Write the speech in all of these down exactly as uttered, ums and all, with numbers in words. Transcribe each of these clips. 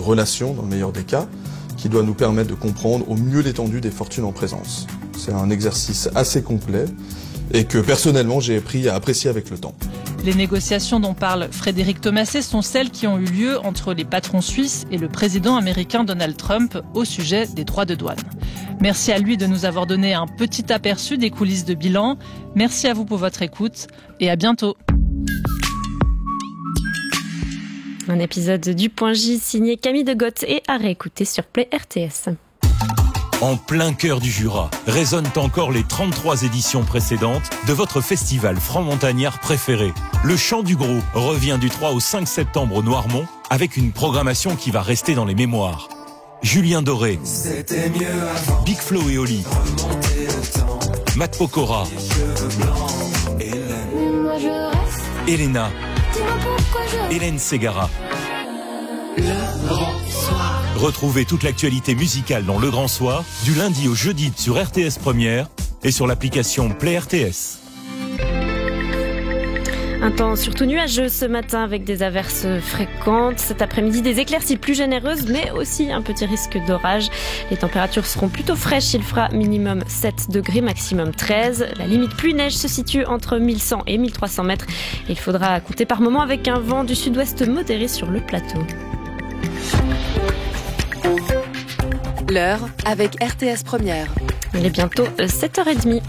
relation, dans le meilleur des cas, qui doit nous permettre de comprendre au mieux l'étendue des fortunes en présence. C'est un exercice assez complet et que personnellement j'ai appris à apprécier avec le temps. Les négociations dont parle Frédéric Thomasset sont celles qui ont eu lieu entre les patrons suisses et le président américain Donald Trump au sujet des droits de douane. Merci à lui de nous avoir donné un petit aperçu des coulisses de bilan. Merci à vous pour votre écoute et à bientôt. Un épisode du Point J signé Camille Degotte et à réécouter sur Play R T S. En plein cœur du Jura, résonnent encore les trente-trois éditions précédentes de votre festival franc-montagnard préféré. Le Chant du Gros revient du trois au cinq septembre au Noirmont avec une programmation qui va rester dans les mémoires. Julien Doré, Big Flo et Oli, Matt Pokora, Elena, Hélène Ségara. Retrouvez toute l'actualité musicale dans Le Grand Soir, du lundi au jeudi sur R T S Première et sur l'application Play R T S. Un temps surtout nuageux ce matin avec des averses fréquentes. Cet après-midi, des éclaircies plus généreuses, mais aussi un petit risque d'orage. Les températures seront plutôt fraîches. Il fera minimum sept degrés, maximum treize. La limite pluie-neige se situe entre mille cent et mille trois cents mètres. Il faudra compter par moments avec un vent du sud-ouest modéré sur le plateau. L'heure avec R T S Première. Il est bientôt sept heures trente.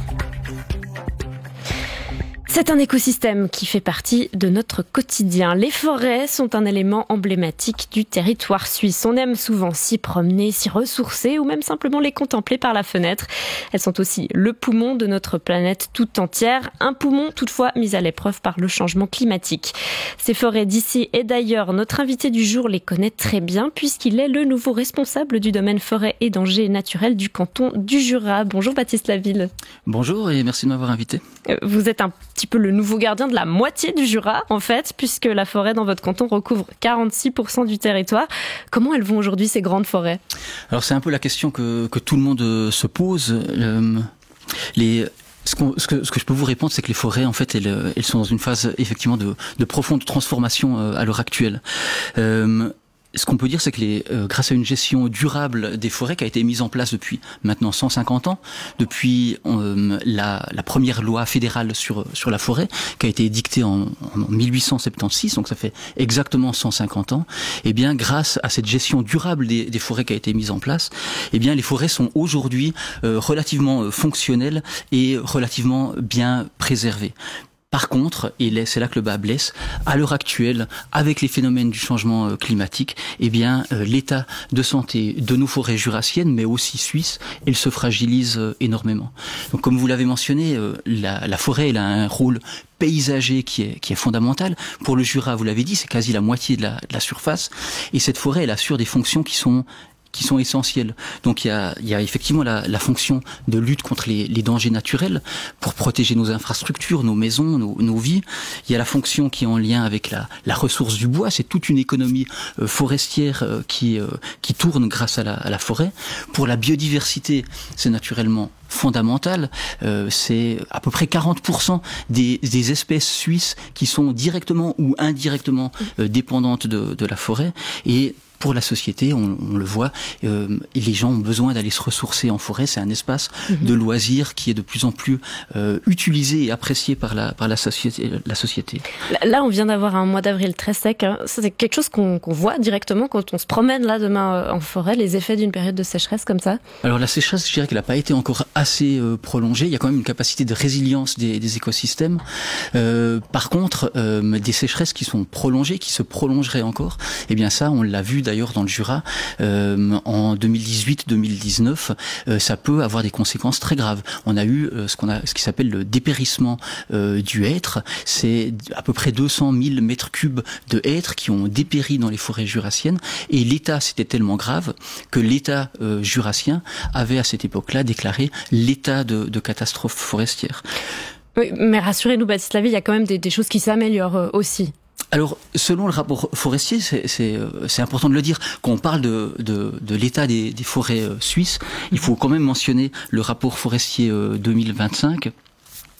C'est un écosystème qui fait partie de notre quotidien. Les forêts sont un élément emblématique du territoire suisse. On aime souvent s'y promener, s'y ressourcer ou même simplement les contempler par la fenêtre. Elles sont aussi le poumon de notre planète tout entière. Un poumon toutefois mis à l'épreuve par le changement climatique. Ces forêts d'ici et d'ailleurs, notre invité du jour les connaît très bien puisqu'il est le nouveau responsable du domaine forêt et dangers naturels du canton du Jura. Bonjour Baptiste Laville. Bonjour et merci de m'avoir invité. Vous êtes un petit peu le nouveau gardien de la moitié du Jura, en fait, puisque la forêt dans votre canton recouvre quarante-six pour cent du territoire. Comment elles vont aujourd'hui, ces grandes forêts ? Alors c'est un peu la question que, que tout le monde se pose. Euh, les... Ce, qu'on, ce, que, ce que je peux vous répondre, c'est que les forêts, en fait, elles, elles sont dans une phase effectivement de, de profonde transformation euh, à l'heure actuelle. Euh, Ce qu'on peut dire, c'est que les, euh, grâce à une gestion durable des forêts qui a été mise en place depuis maintenant cent cinquante ans, depuis euh, la, la première loi fédérale sur sur la forêt, qui a été édictée en, en mille huit cent soixante-seize, donc ça fait exactement cent cinquante ans. Et bien, grâce à cette gestion durable des, des forêts qui a été mise en place, et bien, les forêts sont aujourd'hui euh, relativement fonctionnelles et relativement bien préservées. Par contre, et c'est là que le bas blesse, à l'heure actuelle, avec les phénomènes du changement climatique, eh bien, euh, l'état de santé de nos forêts jurassiennes, mais aussi suisses, elle se fragilise euh, énormément. Donc, comme vous l'avez mentionné, euh, la, la forêt, elle a un rôle paysager qui est, qui est fondamental. Pour le Jura, vous l'avez dit, c'est quasi la moitié de la, de la surface. Et cette forêt, elle assure des fonctions qui sont qui sont essentielles. Donc il y a, il y a effectivement la, la fonction de lutte contre les, les dangers naturels pour protéger nos infrastructures, nos maisons, nos, nos vies. Il y a la fonction qui est en lien avec la, la ressource du bois. C'est toute une économie euh, forestière euh, qui, euh, qui tourne grâce à la, à la forêt. Pour la biodiversité, c'est naturellement fondamental. Euh, c'est à peu près quarante pour cent des, des espèces suisses qui sont directement ou indirectement euh, dépendantes de, de la forêt. Et pour la société, on, on le voit, euh, les gens ont besoin d'aller se ressourcer en forêt. C'est un espace mmh. de loisirs qui est de plus en plus euh, utilisé et apprécié par la, par la société. La société. Là, on vient d'avoir un mois d'avril très sec. Hein. C'est quelque chose qu'on, qu'on voit directement quand on se promène là demain en forêt, les effets d'une période de sécheresse comme ça. Alors la sécheresse, je dirais qu'elle n'a pas été encore assez euh, prolongée. Il y a quand même une capacité de résilience des, des écosystèmes. Euh, par contre, euh, des sécheresses qui sont prolongées, qui se prolongeraient encore, eh bien ça, on l'a vu d'ailleurs D'ailleurs, dans le Jura, euh, en deux mille dix-huit deux mille dix-neuf, euh, ça peut avoir des conséquences très graves. On a eu euh, ce qu'on a, ce qui s'appelle le dépérissement euh, du hêtre. C'est à peu près deux cent mille mètres cubes de hêtres qui ont dépéri dans les forêts jurassiennes. Et l'état, c'était tellement grave que l'État euh, jurassien avait à cette époque-là déclaré l'état de, de catastrophe forestière. Oui, mais rassurez-nous, Baptiste Laville, il y a quand même des, des choses qui s'améliorent euh, aussi. Alors, selon le rapport forestier, c'est, c'est, c'est important de le dire, quand on parle de, de, de l'état des, des forêts euh, suisses, il faut quand même mentionner le rapport forestier euh, deux mille vingt-cinq,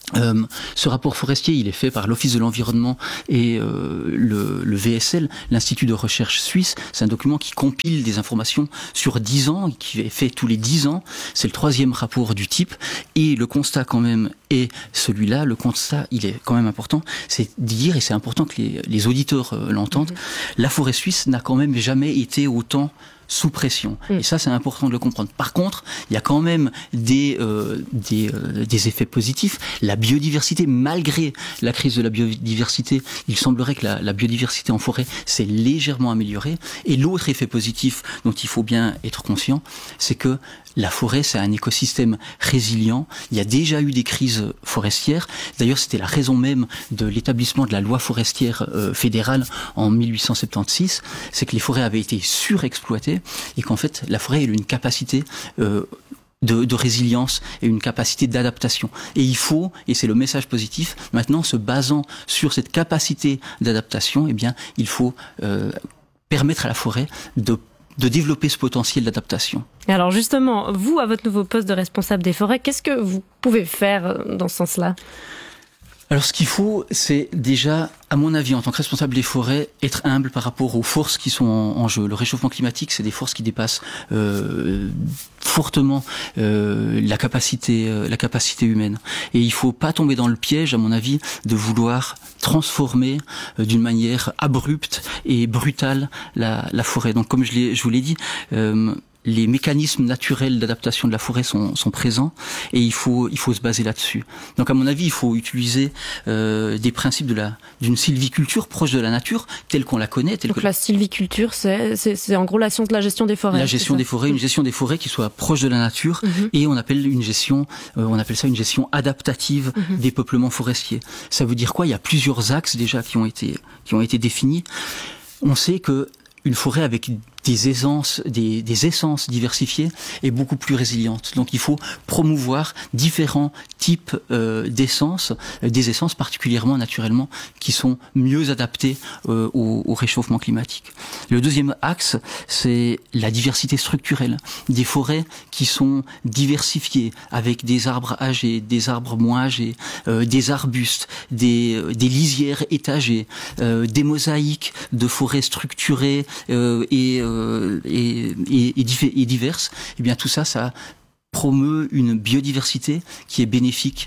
Euh, ce rapport forestier, il est fait par l'Office de l'environnement et euh, le, le V S L, l'Institut de recherche suisse. C'est un document qui compile des informations sur dix ans, qui est fait tous les dix ans. C'est le troisième rapport du type. Et le constat quand même est celui-là. Le constat, il est quand même important. C'est dire, et c'est important que les, les auditeurs euh, l'entendent, mmh. la forêt suisse n'a quand même jamais été autant sous pression. Mmh. Et ça, c'est important de le comprendre. Par contre, il y a quand même des, euh, des, euh, des effets positifs. La biodiversité, malgré la crise de la biodiversité, il semblerait que la, la biodiversité en forêt s'est légèrement améliorée. Et l'autre effet positif dont il faut bien être conscient, c'est que la forêt, c'est un écosystème résilient. Il y a déjà eu des crises forestières. D'ailleurs, c'était la raison même de l'établissement de la loi forestière euh, fédérale en mille huit cent soixante-seize. C'est que les forêts avaient été surexploitées et qu'en fait, la forêt a une capacité euh, de, de résilience et une capacité d'adaptation. Et il faut, et c'est le message positif, maintenant, se basant sur cette capacité d'adaptation, eh bien, il faut euh, permettre à la forêt de de développer ce potentiel d'adaptation. Alors justement, vous, à votre nouveau poste de responsable des forêts, qu'est-ce que vous pouvez faire dans ce sens-là ? Alors ce qu'il faut, c'est déjà, à mon avis, en tant que responsable des forêts, être humble par rapport aux forces qui sont en, en jeu. Le réchauffement climatique, c'est des forces qui dépassent euh, fortement euh, la capacité, euh, la capacité humaine. Et il faut pas tomber dans le piège, à mon avis, de vouloir transformer euh, d'une manière abrupte et brutale la, la forêt. Donc, comme je, l'ai, je vous l'ai dit, euh, les mécanismes naturels d'adaptation de la forêt sont, sont présents et il faut, il faut se baser là-dessus. Donc à mon avis, il faut utiliser euh, des principes de la, d'une sylviculture proche de la nature, telle qu'on la connaît. Telle Donc que la sylviculture, c'est, c'est, c'est en gros la science de la gestion des forêts. La gestion des forêts, une gestion des forêts qui soit proche de la nature mm-hmm. et on appelle une gestion, euh, on appelle ça une gestion adaptative mm-hmm. des peuplements forestiers. Ça veut dire quoi ? Il y a plusieurs axes déjà qui ont été, qui ont été définis. On sait que une forêt avec des essences, des, des essences diversifiées est beaucoup plus résiliente. Donc il faut promouvoir différents types euh, d'essences, euh, des essences particulièrement naturellement qui sont mieux adaptées euh, au, au réchauffement climatique. Le deuxième axe, c'est la diversité structurelle. Des forêts qui sont diversifiées avec des arbres âgés, des arbres moins âgés, euh, des arbustes, des, des lisières étagées, euh, des mosaïques de forêts structurées euh, et euh, Et, et, et diverses, et bien tout ça, ça promeut une biodiversité qui est bénéfique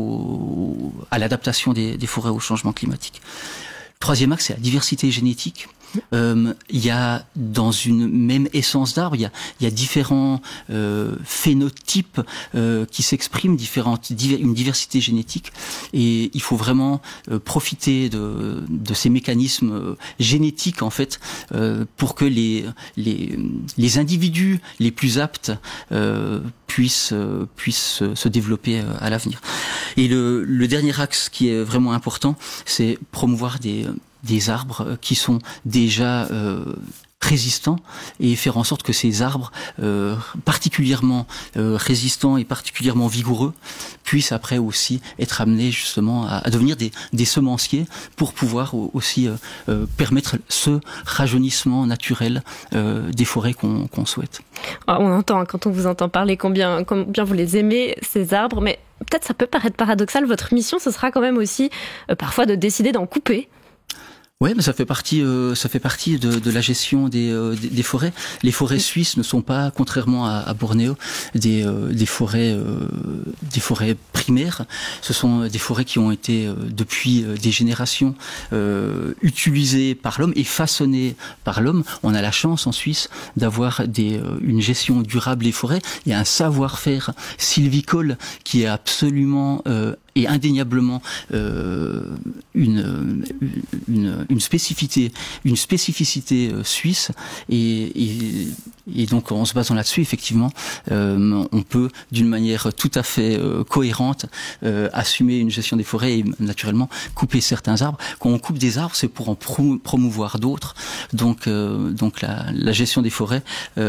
au, à l'adaptation des, des forêts au changement climatique. Troisième axe, c'est la diversité génétique. Euh, il y a dans une même essence d'arbre, il y a, il y a différents euh, phénotypes euh, qui s'expriment, différentes, une diversité génétique, et il faut vraiment euh, profiter de, de ces mécanismes euh, génétiques en fait euh, pour que les, les, les individus les plus aptes euh, puissent, euh, puissent se développer euh, à l'avenir. Et le, le dernier axe qui est vraiment important, c'est promouvoir des des arbres qui sont déjà euh, résistants et faire en sorte que ces arbres euh, particulièrement euh, résistants et particulièrement vigoureux puissent après aussi être amenés justement à, à devenir des, des semenciers pour pouvoir aussi euh, euh, permettre ce rajeunissement naturel euh, des forêts qu'on, qu'on souhaite. On entend, quand on vous entend parler, combien, combien vous les aimez, ces arbres, mais peut-être ça peut paraître paradoxal, votre mission, ce sera quand même aussi euh, parfois de décider d'en couper. Ouais, mais ça fait partie, euh, ça fait partie de, de la gestion des, euh, des, des forêts. Les forêts suisses ne sont pas, contrairement à, à Bornéo, des, euh, des forêts, euh, des forêts primaires. Ce sont des forêts qui ont été euh, depuis des générations euh, utilisées par l'homme et façonnées par l'homme. On a la chance en Suisse d'avoir des, euh, une gestion durable des forêts. Il y a un savoir-faire sylvicole qui est absolument euh, et indéniablement euh, une, une, une spécificité, une spécificité euh, suisse, et, et, et donc en se basant là-dessus, effectivement, euh, on peut d'une manière tout à fait euh, cohérente euh, assumer une gestion des forêts et naturellement couper certains arbres. Quand on coupe des arbres, c'est pour en pro- promouvoir d'autres. Donc, euh, donc la, la gestion des forêts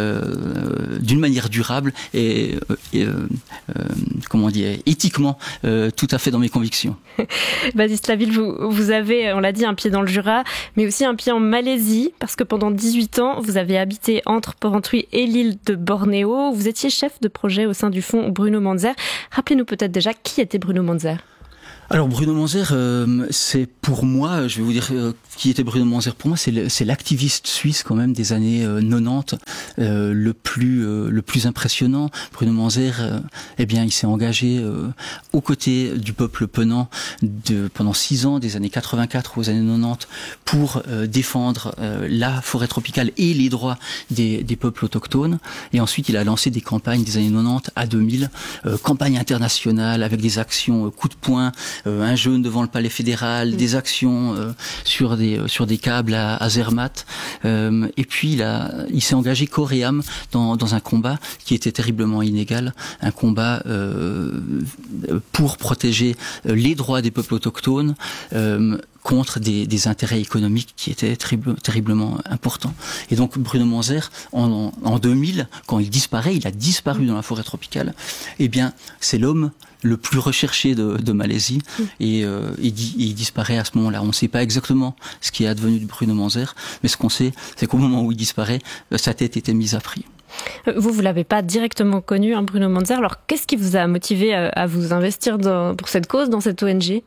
euh, d'une manière durable et, et euh, euh, comment dire, éthiquement euh, tout à fait dans mes convictions. Baptiste Laville, vous, vous avez, on l'a dit, un pied dans le Jura, mais aussi un pied en Malaisie, parce que pendant dix-huit ans, vous avez habité entre Porrentruy et l'île de Bornéo. Vous étiez chef de projet au sein du fonds Bruno Manzer. Rappelez-nous peut-être déjà qui était Bruno Manzer. Alors Bruno Manzer, euh, c'est pour moi, je vais vous dire euh, qui était Bruno Manzer pour moi, c'est, le, c'est l'activiste suisse quand même des années euh, quatre-vingt-dix, euh, le plus euh, le plus impressionnant. Bruno Manzer, euh, eh bien, il s'est engagé euh, aux côtés du peuple penant de, pendant six ans, des années quatre-vingt-quatre aux années quatre-vingt-dix, pour euh, défendre euh, la forêt tropicale et les droits des, des peuples autochtones. Et ensuite, il a lancé des campagnes des années quatre-vingt-dix à deux mille, euh, campagnes internationales avec des actions euh, coup de poing. Euh, un jeûne devant le palais fédéral, mmh. des actions euh, sur des euh, sur des câbles à, à Zermatt, euh, et puis il a il s'est engagé corps et âme dans dans un combat qui était terriblement inégal, un combat euh, pour protéger les droits des peuples autochtones euh, contre des, des intérêts économiques qui étaient terrible, terriblement importants. Et donc Bruno Manzer, en, en deux mille, quand il disparaît, il a disparu dans la forêt tropicale, eh bien c'est l'homme le plus recherché de, de Malaisie, mmh. et euh, il, il disparaît à ce moment-là. On ne sait pas exactement ce qui est advenu de Bruno Manzer, mais ce qu'on sait, c'est qu'au moment où il disparaît, sa tête était mise à prix. Vous, vous l'avez pas directement connu, hein, Bruno Manzer. Alors, qu'est-ce qui vous a motivé à, à vous investir dans, pour cette cause, dans cette O N G ?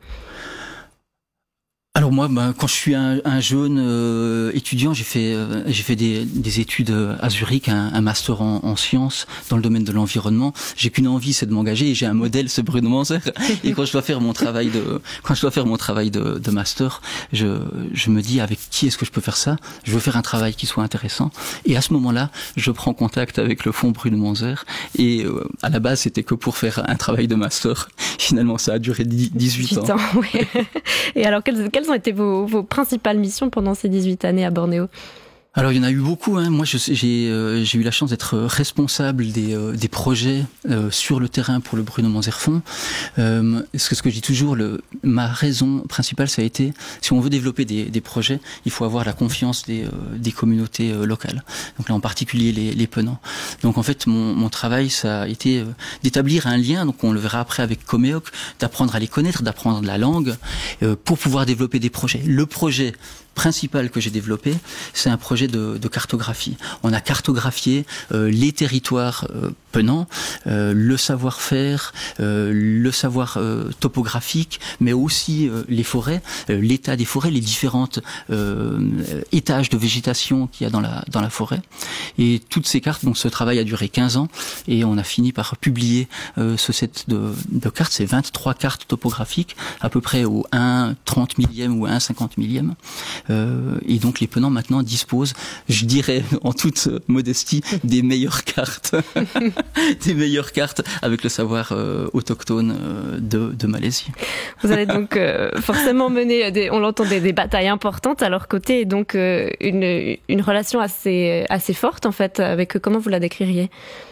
Alors moi, ben, quand je suis un, un jeune euh, étudiant, j'ai fait euh, j'ai fait des, des études à Zurich, un, un master en, en sciences dans le domaine de l'environnement. J'ai qu'une envie, c'est de m'engager, et j'ai un modèle, c'est Bruno Manzer. Et quand je dois faire mon travail de quand je dois faire mon travail de, de master, je je me dis avec qui est-ce que je peux faire ça ? Je veux faire un travail qui soit intéressant. Et à ce moment-là, je prends contact avec le fonds Bruno Manzer. Et euh, à la base, c'était que pour faire un travail de master. Finalement, ça a duré dix-huit ans. ans oui. Et alors, quelles, quelles ont été vos, vos principales missions pendant ces dix-huit années à Bornéo ? Alors il y en a eu beaucoup. Hein. Moi, je, j'ai, euh, j'ai eu la chance d'être responsable des, euh, des projets euh, sur le terrain pour le Bruno Manzer Fonds. Euh, ce que ce que je dis toujours, le, ma raison principale, ça a été, si on veut développer des, des projets, il faut avoir la confiance des, euh, des communautés euh, locales. Donc là, en particulier les, les penants. Donc en fait, mon, mon travail, ça a été euh, d'établir un lien. Donc on le verra après avec Coméoc, d'apprendre à les connaître, d'apprendre la langue, euh, pour pouvoir développer des projets. Le projet principal que j'ai développé, c'est un projet de, de cartographie. On a cartographié euh, les territoires euh, penants, euh, le savoir-faire, euh, le savoir euh, topographique, mais aussi euh, les forêts, euh, l'état des forêts, les différentes euh, étages de végétation qu'il y a dans la dans la forêt. Et toutes ces cartes, donc ce travail a duré quinze ans, et on a fini par publier euh, ce set de, de cartes. C'est vingt-trois cartes topographiques, à peu près au un trente millième ou un cinquante millième. Euh, et donc les penants maintenant disposent, je dirais en toute modestie, des meilleures cartes, des meilleures cartes avec le savoir euh, autochtone euh, de, de Malaisie. Vous allez donc euh, forcément mener, des, on l'entend, des, des batailles importantes à leur côté, et donc euh, une, une relation assez, assez forte en fait. Avec comment vous la décririez ?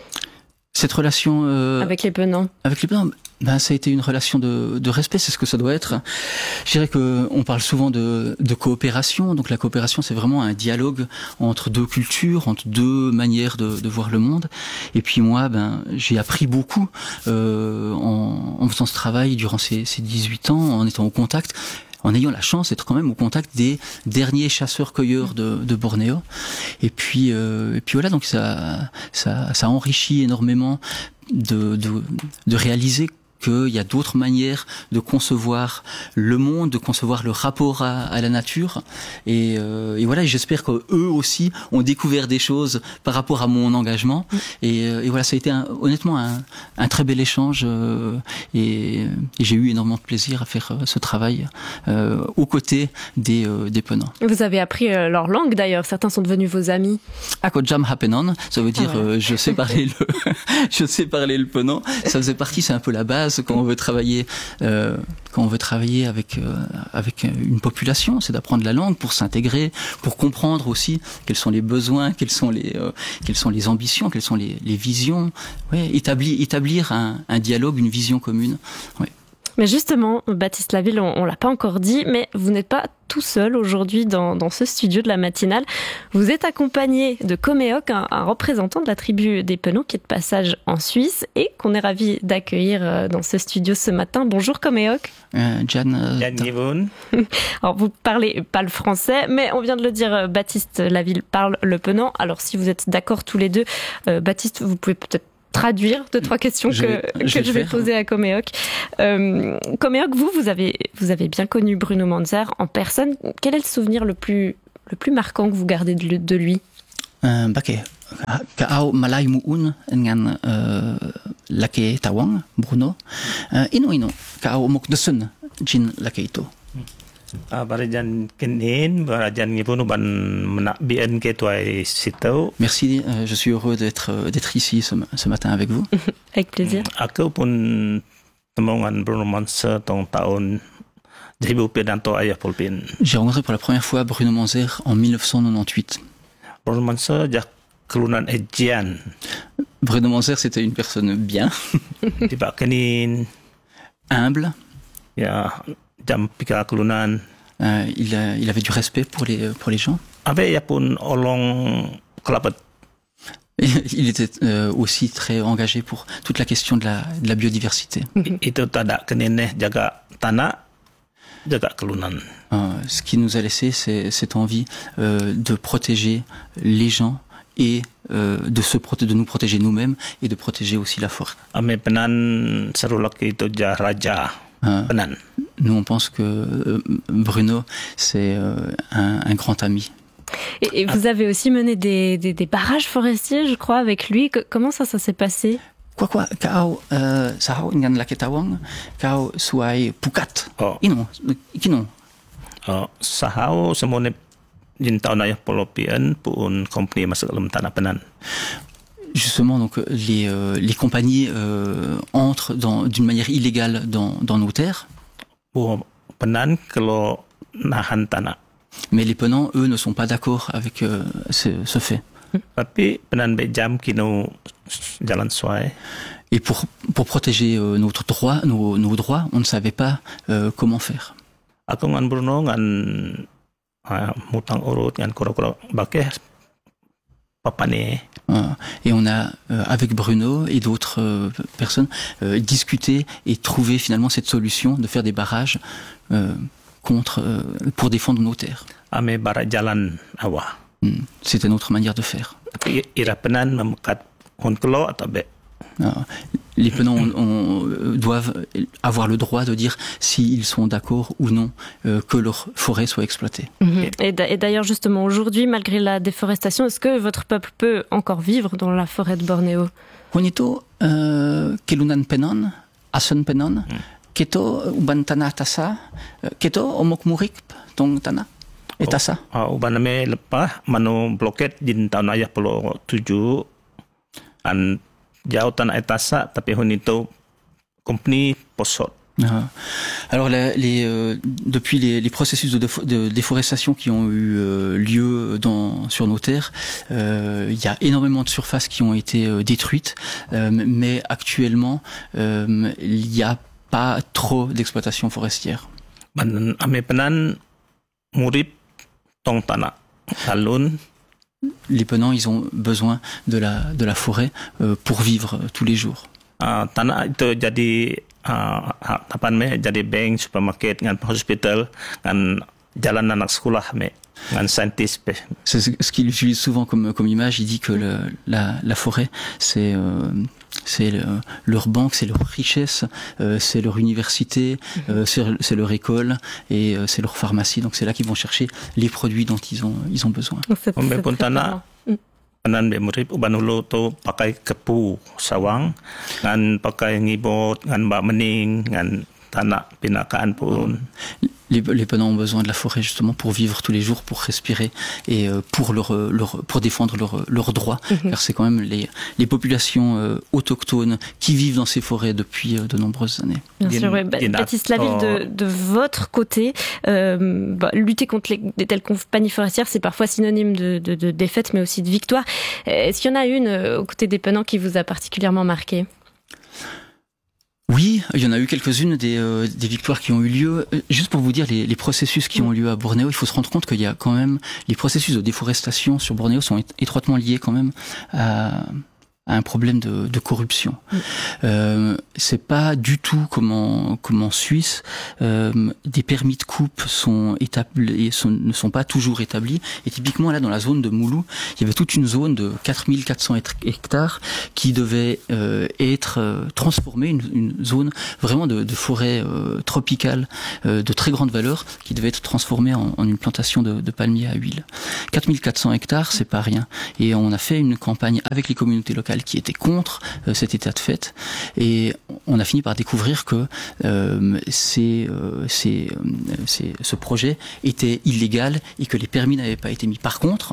Cette relation euh, avec les penants. Avec les penants. Ben, ça a été une relation de, de respect, c'est ce que ça doit être. Je dirais que on parle souvent de, de coopération. Donc la coopération, c'est vraiment un dialogue entre deux cultures, entre deux manières de, de voir le monde. Et puis moi, ben, j'ai appris beaucoup euh, en, en faisant ce travail durant ces, ces dix-huit ans, en étant au contact, en ayant la chance d'être quand même au contact des derniers chasseurs-cueilleurs de, de Bornéo. Et puis, euh, et puis voilà, donc ça, ça, ça enrichit énormément de, de, de réaliser qu'il y a d'autres manières de concevoir le monde, de concevoir le rapport à, à la nature. Et, euh, et voilà, et j'espère qu'eux aussi ont découvert des choses par rapport à mon engagement. Et, et voilà, ça a été un, honnêtement un, un très bel échange. Euh, et, et j'ai eu énormément de plaisir à faire euh, ce travail euh, aux côtés des, euh, des penants. Vous avez appris euh, leur langue d'ailleurs. Certains sont devenus vos amis. Akojam Hapenon, ça veut dire ah, voilà. euh, je sais parler le, je sais parler le penant. Ça faisait partie, c'est un peu la base. Quand on veut travailler, euh, quand on veut travailler avec euh, avec une population, c'est d'apprendre la langue pour s'intégrer, pour comprendre aussi quels sont les besoins, quelles sont les euh, quelles sont les ambitions, quelles sont les, les visions. Ouais, établir établir un, un dialogue, une vision commune. Ouais. Mais justement, Baptiste Laville, on, on l'a pas encore dit, mais vous n'êtes pas tout seul aujourd'hui dans, dans ce studio de la matinale. Vous êtes accompagné de Coméoc, un, un représentant de la tribu des Penants qui est de passage en Suisse et qu'on est ravi d'accueillir dans ce studio ce matin. Bonjour Coméoc. Euh, Jan. Euh, Jan Givon. Alors vous parlez pas le français, mais on vient de le dire, Baptiste Laville parle le Penant. Alors si vous êtes d'accord tous les deux, euh, Baptiste, vous pouvez peut-être traduire deux, trois questions je que, vais, je que je vais faire. poser à Komeok. Euh, Komeok, vous, vous avez, vous avez bien connu Bruno Manzer en personne. Quel est le souvenir le plus, le plus marquant que vous gardez de, de lui? Uh, Bake, ka'au malay muun ngan lake tawang Bruno. Ino ino ka'au mok desun jin lake ito. Barajan kenin, barajan ngipunu ban menak bien ke tuai sitau. Merci, euh, je suis heureux d'être d'être ici ce, ce matin avec vous. Avec plaisir. Aku pun temongan Bruno Manzer tong tahun seribu sembilan ratus ayah pulpin. J'ai rencontré pour la première fois Bruno Manzer en dix-neuf cent quatre-vingt-dix-huit. Bruno Manzer jak kelunan ejian. Bruno Manzer, c'était une personne bien, Tiba kenin, humble. ya jam pika kelunan. Euh, il, a, il avait du respect pour les pour les gens. Abe ya pun olong kelapet. Il était euh, aussi très engagé pour toute la question de la, de la biodiversité. Itu tada kenineh jaga tanah, jaga kelunan. Euh, ce qui nous a laissé, c'est cette envie euh, de protéger les gens et euh, de, se proté- de nous protéger nous-mêmes et de protéger aussi la forêt. Ame penan serulak itu ja raja. Euh, Penan. nous, on pense que euh, Bruno, c'est euh, un, un grand ami. Et, et vous avez aussi mené des, des, des barrages forestiers, je crois, avec lui. Que, comment ça, ça s'est passé? Quoi quoi, kau euh, sahau ngan laketawang, kau suai pukat. Oh. Ino, kino. Oh, sahau semone jin tahun ayah polopian pun company masuk dalam tanah penan. Justement, donc les euh, les compagnies euh, entrent dans, d'une manière illégale dans dans nos terres. Bu penan kalau nahan tanah. Mais les penants, eux, ne sont pas d'accord avec euh, ce, ce fait. Tapi penan bejam kino jalan suai. Et pour pour protéger euh, notre droit, nos nos droits, on ne savait pas euh, comment faire. Aku ngan Bruno ngan uh, mutang urut ngan kura-kura bakeh papane. Euh, et on a, euh, avec Bruno et d'autres euh, personnes, euh, discuté et trouvé finalement cette solution de faire des barrages euh, contre, euh, pour défendre nos terres. Ame barat jalan awa. Hmm. C'était notre manière de faire. Tapi ira penan memekat hon kelo atau be. Euh, les penants on, on, euh, doivent avoir le droit de dire s'ils sont d'accord ou non euh, que leur forêt soit exploitée. Mm-hmm. Et, d- et d'ailleurs, justement, aujourd'hui, malgré la déforestation, est-ce que votre peuple peut encore vivre dans la forêt de Bornéo? Honito euh, kelunan penon, ason penon, keto uban tanah tasa, euh, keto omok murik tong tanah et tasa. Oh, uban ame lepah manu bloket jin tahun ayah puluh tujuh an jauh tanah etasa tapi hon itu company posot. Euh, alors la, les, euh, depuis les, les processus de, défo- de déforestation qui ont eu euh, lieu dans, sur nos terres, euh, il y a énormément de surfaces qui ont été euh, détruites, euh, mais actuellement euh, il n'y a pas trop d'exploitation forestière. Ban ame penan murip tong tanah alun. Les penants, ils ont besoin de la, de la forêt euh, pour vivre euh, tous les jours. Uh, tanah itu jadi uh, apa namanya jadi bank, supermarket, ngan hospital, ngan jalan anak sekolah me, ngan saintis pe. C'est ce ce qu'il utilise souvent comme, comme image. Il dit que le, la, la forêt, c'est, euh, c'est le, leur banque, c'est leur richesse, euh, c'est leur université, euh, c'est, c'est leur école et euh, c'est leur pharmacie. Donc c'est là qu'ils vont chercher les produits dont ils ont, ils ont besoin. C'est- Ombe c'est pun très tanah parlant. Mm. penan be murip uban hulu tu pakai kepu sawang, ngan pakai ngibot, ngan bak mening, ngan tanah pinakaan pun. Les, les penants ont besoin de la forêt justement pour vivre tous les jours, pour respirer et euh, pour leur, leur pour défendre leurs leurs droits, Mhm. car c'est quand même les les populations euh, autochtones qui vivent dans ces forêts depuis euh, de nombreuses années. Bien Din- sûr, ouais. Ba- din- Baptiste Laville, de, de votre côté, euh, bah, lutter contre les, des telles compagnies forestières, c'est parfois synonyme de, de, de défaite, mais aussi de victoire. Est-ce qu'il y en a une euh, aux côtés des penants qui vous a particulièrement marqué? Oui, il y en a eu quelques-unes des, euh, des victoires qui ont eu lieu. Euh, Juste pour vous dire les, les processus qui ont lieu à Bornéo, il faut se rendre compte qu'il y a quand même les processus de déforestation sur Bornéo sont é- étroitement liés quand même à, à un problème de, de corruption. Mmh. Euh, c'est pas du tout comme en, comme en Suisse. Euh, des permis de coupe sont établis, sont, ne sont pas toujours établis. Et typiquement là, dans la zone de Moulou, il y avait toute une zone de quatre mille quatre cents hectares qui devait euh, être euh, transformée, une, une zone vraiment de, de forêt euh, tropicale euh, de très grande valeur, qui devait être transformée en, en une plantation de, de palmiers à huile. quatre mille quatre cents hectares, c'est pas rien. Et on a fait une campagne avec les communautés locales qui étaient contre euh, cet état de fait, et on a fini par découvrir que euh, c'est, euh, c'est, euh, c'est, ce projet était illégal et que les permis n'avaient pas été mis. Par contre,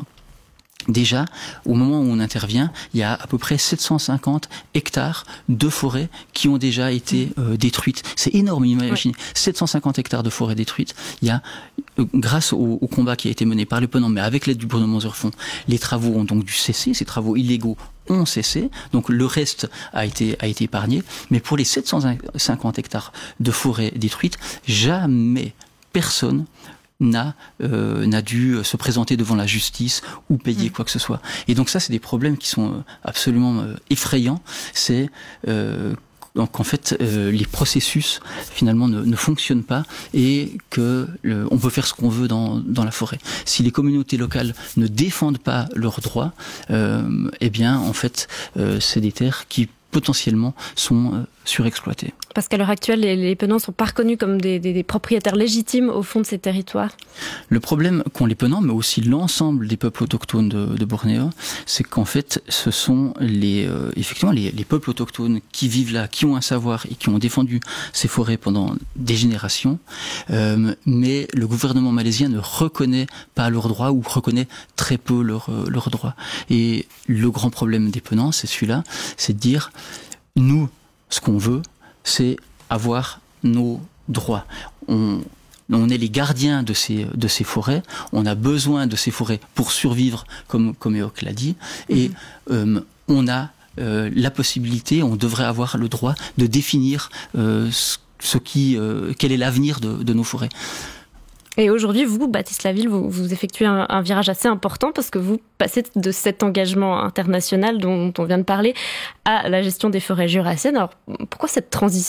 déjà, au moment où on intervient, il y a à peu près sept cent cinquante hectares de forêt qui ont déjà été euh, détruites. C'est énorme, imaginez. Oui. sept cent cinquante hectares de forêt détruites. Il y a, euh, grâce au, au combat qui a été mené par les Penants, mais avec l'aide du Bruno Manzurfond, les travaux ont donc dû cesser. Ces travaux illégaux ont cessé. Donc le reste a été, a été épargné. Mais pour les sept cent cinquante hectares de forêt détruites, jamais personne n'a euh, n'a dû se présenter devant la justice ou payer mmh. quoi que ce soit. Et donc ça, c'est des problèmes qui sont absolument euh, effrayants. C'est euh, donc en fait euh, les processus finalement ne, ne fonctionnent pas et que le, on peut faire ce qu'on veut dans dans la forêt. Si les communautés locales ne défendent pas leurs droits, euh, eh bien en fait euh, c'est des terres qui potentiellement sont euh, surexploitées. Parce qu'à l'heure actuelle, les, les Penants ne sont pas reconnus comme des, des, des propriétaires légitimes au fond de ces territoires. Le problème qu'ont les Penants, mais aussi l'ensemble des peuples autochtones de, de Bornéo, c'est qu'en fait, ce sont les, euh, effectivement les, les peuples autochtones qui vivent là, qui ont un savoir et qui ont défendu ces forêts pendant des générations, euh, mais le gouvernement malaisien ne reconnaît pas leurs droits ou reconnaît très peu leurs euh, leurs droits. Et le grand problème des Penants, c'est celui-là, c'est de dire, nous, ce qu'on veut, c'est avoir nos droits. On, on est les gardiens de ces, de ces forêts. On a besoin de ces forêts pour survivre, comme, comme Eok l'a dit. Et euh, on a euh, la possibilité, on devrait avoir le droit de définir euh, ce, ce qui, euh, quel est l'avenir de, de nos forêts. Et aujourd'hui, vous, Baptiste Laville, vous, vous effectuez un, un virage assez important parce que vous passez de cet engagement international dont on vient de parler à la gestion des forêts jurassiennes. Alors, pourquoi cette transition ?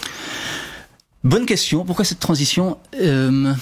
Bonne question. Pourquoi cette transition ? euh...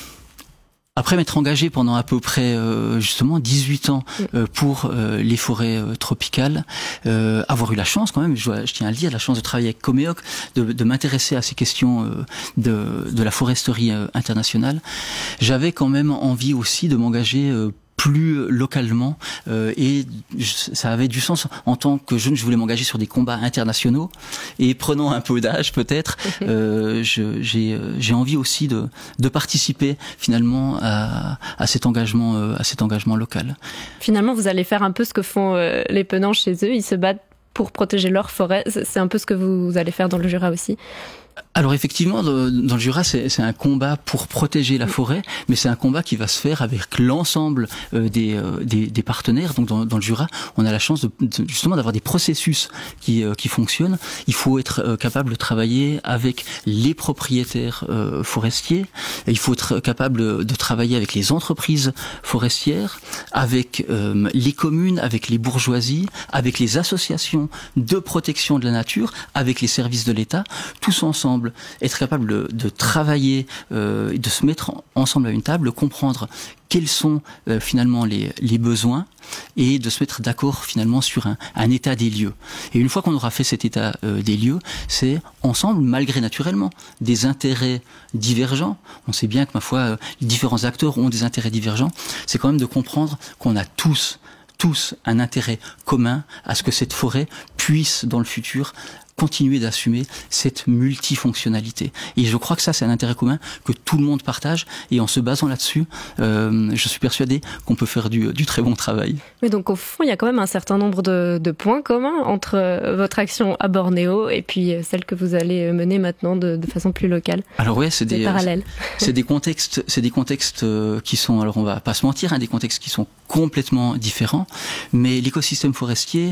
Après m'être engagé pendant à peu près euh, justement dix-huit ans euh, pour euh, les forêts euh, tropicales, euh, avoir eu la chance quand même, je, je tiens à le dire, la chance de travailler avec Coméoc, de, de m'intéresser à ces questions euh, de, de la foresterie euh, internationale, j'avais quand même envie aussi de m'engager euh, plus localement euh, et ça avait du sens en tant que jeune. Je voulais m'engager sur des combats internationaux et prenant un peu d'âge peut-être, euh, je, j'ai, j'ai envie aussi de, de participer finalement à, à cet engagement, euh, à cet engagement local. Finalement, vous allez faire un peu ce que font euh, les Penants chez eux. Ils se battent pour protéger leur forêt. C'est un peu ce que vous allez faire dans le Jura aussi. Alors effectivement, dans le Jura, c'est, c'est un combat pour protéger la forêt, mais c'est un combat qui va se faire avec l'ensemble euh, des, euh, des, des partenaires. Donc dans, dans le Jura, on a la chance de, de, justement d'avoir des processus qui, euh, qui fonctionnent. Il faut être euh, capable de travailler avec les propriétaires euh, forestiers. Et il faut être capable de travailler avec les entreprises forestières, avec euh, les communes, avec les bourgeoisies, avec les associations de protection de la nature, avec les services de l'État, tous ensemble. Être capable de, de travailler, euh, de se mettre ensemble à une table, comprendre quels sont euh, finalement les, les besoins et de se mettre d'accord finalement sur un, un état des lieux. Et une fois qu'on aura fait cet état euh, des lieux, c'est ensemble, malgré naturellement des intérêts divergents, on sait bien que ma foi, euh, les différents acteurs ont des intérêts divergents, c'est quand même de comprendre qu'on a tous, tous un intérêt commun à ce que cette forêt puisse dans le futur continuer d'assumer cette multifonctionnalité. Et je crois que ça, c'est un intérêt commun que tout le monde partage. Et en se basant là-dessus, euh, je suis persuadé qu'on peut faire du, du très bon travail. Mais donc, au fond, il y a quand même un certain nombre de, de points communs entre votre action à Bornéo et puis celle que vous allez mener maintenant de, de façon plus locale. Alors ouais, c'est des, des parallèles. C'est des contextes, c'est des contextes qui sont, alors on va pas se mentir, hein, des contextes qui sont complètement différents. Mais l'écosystème forestier,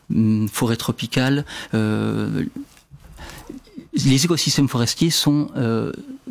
forêt tropicale, euh, les écosystèmes forestiers sont, euh, sont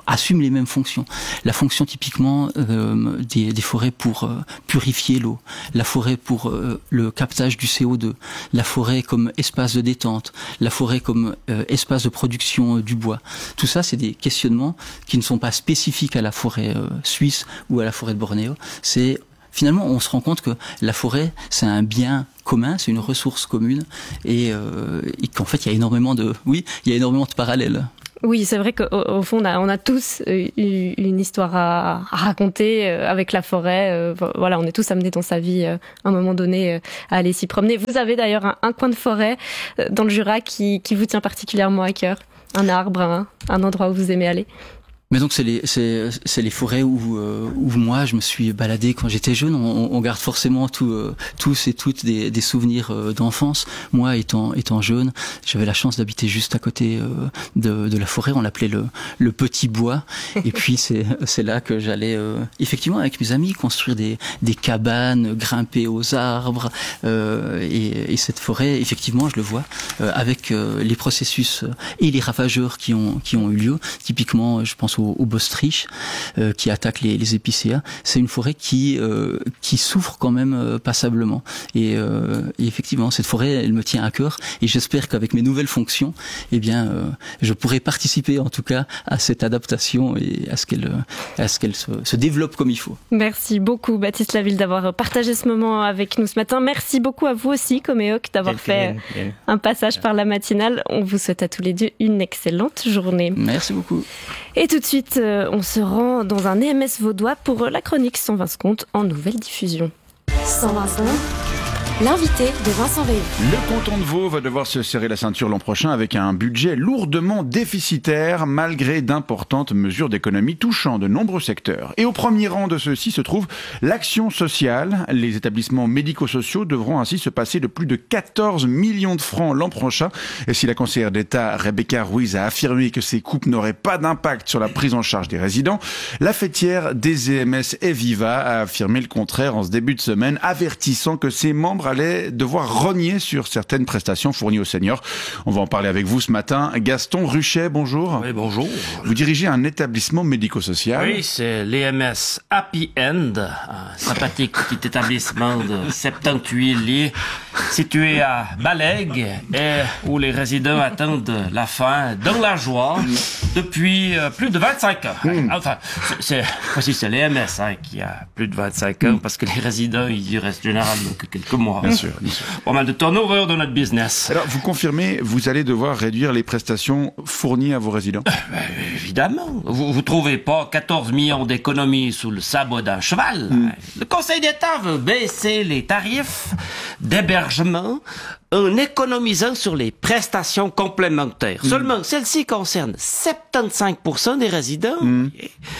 assument les mêmes fonctions. La fonction typiquement euh, des, des forêts pour euh, purifier l'eau, la forêt pour euh, le captage du C O deux, la forêt comme espace de détente, la forêt comme euh, espace de production euh, du bois. Tout ça, c'est des questionnements qui ne sont pas spécifiques à la forêt euh, suisse ou à la forêt de Bornéo. C'est finalement, on se rend compte que la forêt, c'est un bien commun, c'est une ressource commune, et, euh, et qu'en fait, il y a énormément de, oui, il y a énormément de parallèles. Oui, c'est vrai qu'au au fond, on a, on a tous eu une histoire à, à raconter avec la forêt. Euh, voilà, on est tous amenés dans sa vie, euh, à un moment donné, euh, à aller s'y promener. Vous avez d'ailleurs un, un coin de forêt euh, dans le Jura qui, qui vous tient particulièrement à cœur. Un arbre, un, un endroit où vous aimez aller. Mais donc c'est les c'est c'est les forêts où euh, où moi je me suis baladé quand j'étais jeune. On, on garde forcément tout, euh, tous et toutes des, des souvenirs euh, d'enfance. Moi étant étant jeune, j'avais la chance d'habiter juste à côté euh, de de la forêt. On l'appelait le le petit bois. Et puis c'est c'est là que j'allais euh, effectivement avec mes amis construire des des cabanes, grimper aux arbres. Euh, et, et cette forêt, effectivement, je le vois euh, avec euh, les processus et les ravageurs qui ont qui ont eu lieu. Typiquement, je pense au, au Bostrich euh, qui attaque les, les épicéas. C'est une forêt qui euh, qui souffre quand même euh, passablement. Et, euh, et effectivement, cette forêt, elle me tient à cœur. Et j'espère qu'avec mes nouvelles fonctions, eh bien, euh, je pourrai participer en tout cas à cette adaptation et à ce qu'elle à ce qu'elle se, se développe comme il faut. Merci beaucoup, Baptiste Laville, d'avoir partagé ce moment avec nous ce matin. Merci beaucoup à vous aussi, Coméoc, d'avoir Bien, fait bien, bien. un passage par la matinale. On vous souhaite à tous les deux une excellente journée. Merci beaucoup. Et tout de suite, euh, on se rend dans un E M S vaudois pour la chronique cent vingt secondes en nouvelle diffusion. cent vingt secondes, l'invité de Vincent Veilleux. Le canton de Vaud va devoir se serrer la ceinture l'an prochain avec un budget lourdement déficitaire malgré d'importantes mesures d'économie touchant de nombreux secteurs. Et au premier rang de ceux-ci se trouve l'action sociale. Les établissements médico-sociaux devront ainsi se passer de plus de quatorze millions de francs l'an prochain. Et si la conseillère d'État Rebecca Ruiz a affirmé que ces coupes n'auraient pas d'impact sur la prise en charge des résidents, la fêtière des E M S Eviva a affirmé le contraire en ce début de semaine, avertissant que ses membres allaient devoir rogner sur certaines prestations fournies aux seniors. On va en parler avec vous ce matin. Gaston Ruchet, bonjour. Oui, bonjour. Vous dirigez un établissement médico-social. Oui, c'est l'E M S Happy End, un sympathique petit établissement de soixante-dix-huit lits situé à Balègue et où les résidents attendent la fin dans la joie depuis euh, plus de vingt-cinq ans. Mmh. Enfin, c'est, c'est, c'est l'E M S hein, qui a plus de vingt-cinq ans parce que les résidents, ils y restent généralement que quelques mois. Bien sûr, bien sûr. Pas mal de turnover dans notre business. Alors, vous confirmez, vous allez devoir réduire les prestations fournies à vos résidents? euh, bah, Évidemment. Vous vous trouvez pas quatorze millions d'économies sous le sabot d'un cheval? Mm. Le Conseil d'État veut baisser les tarifs d'hébergement en économisant sur les prestations complémentaires. Mm. Seulement, celles-ci concernent soixante-quinze pour cent des résidents. Mm.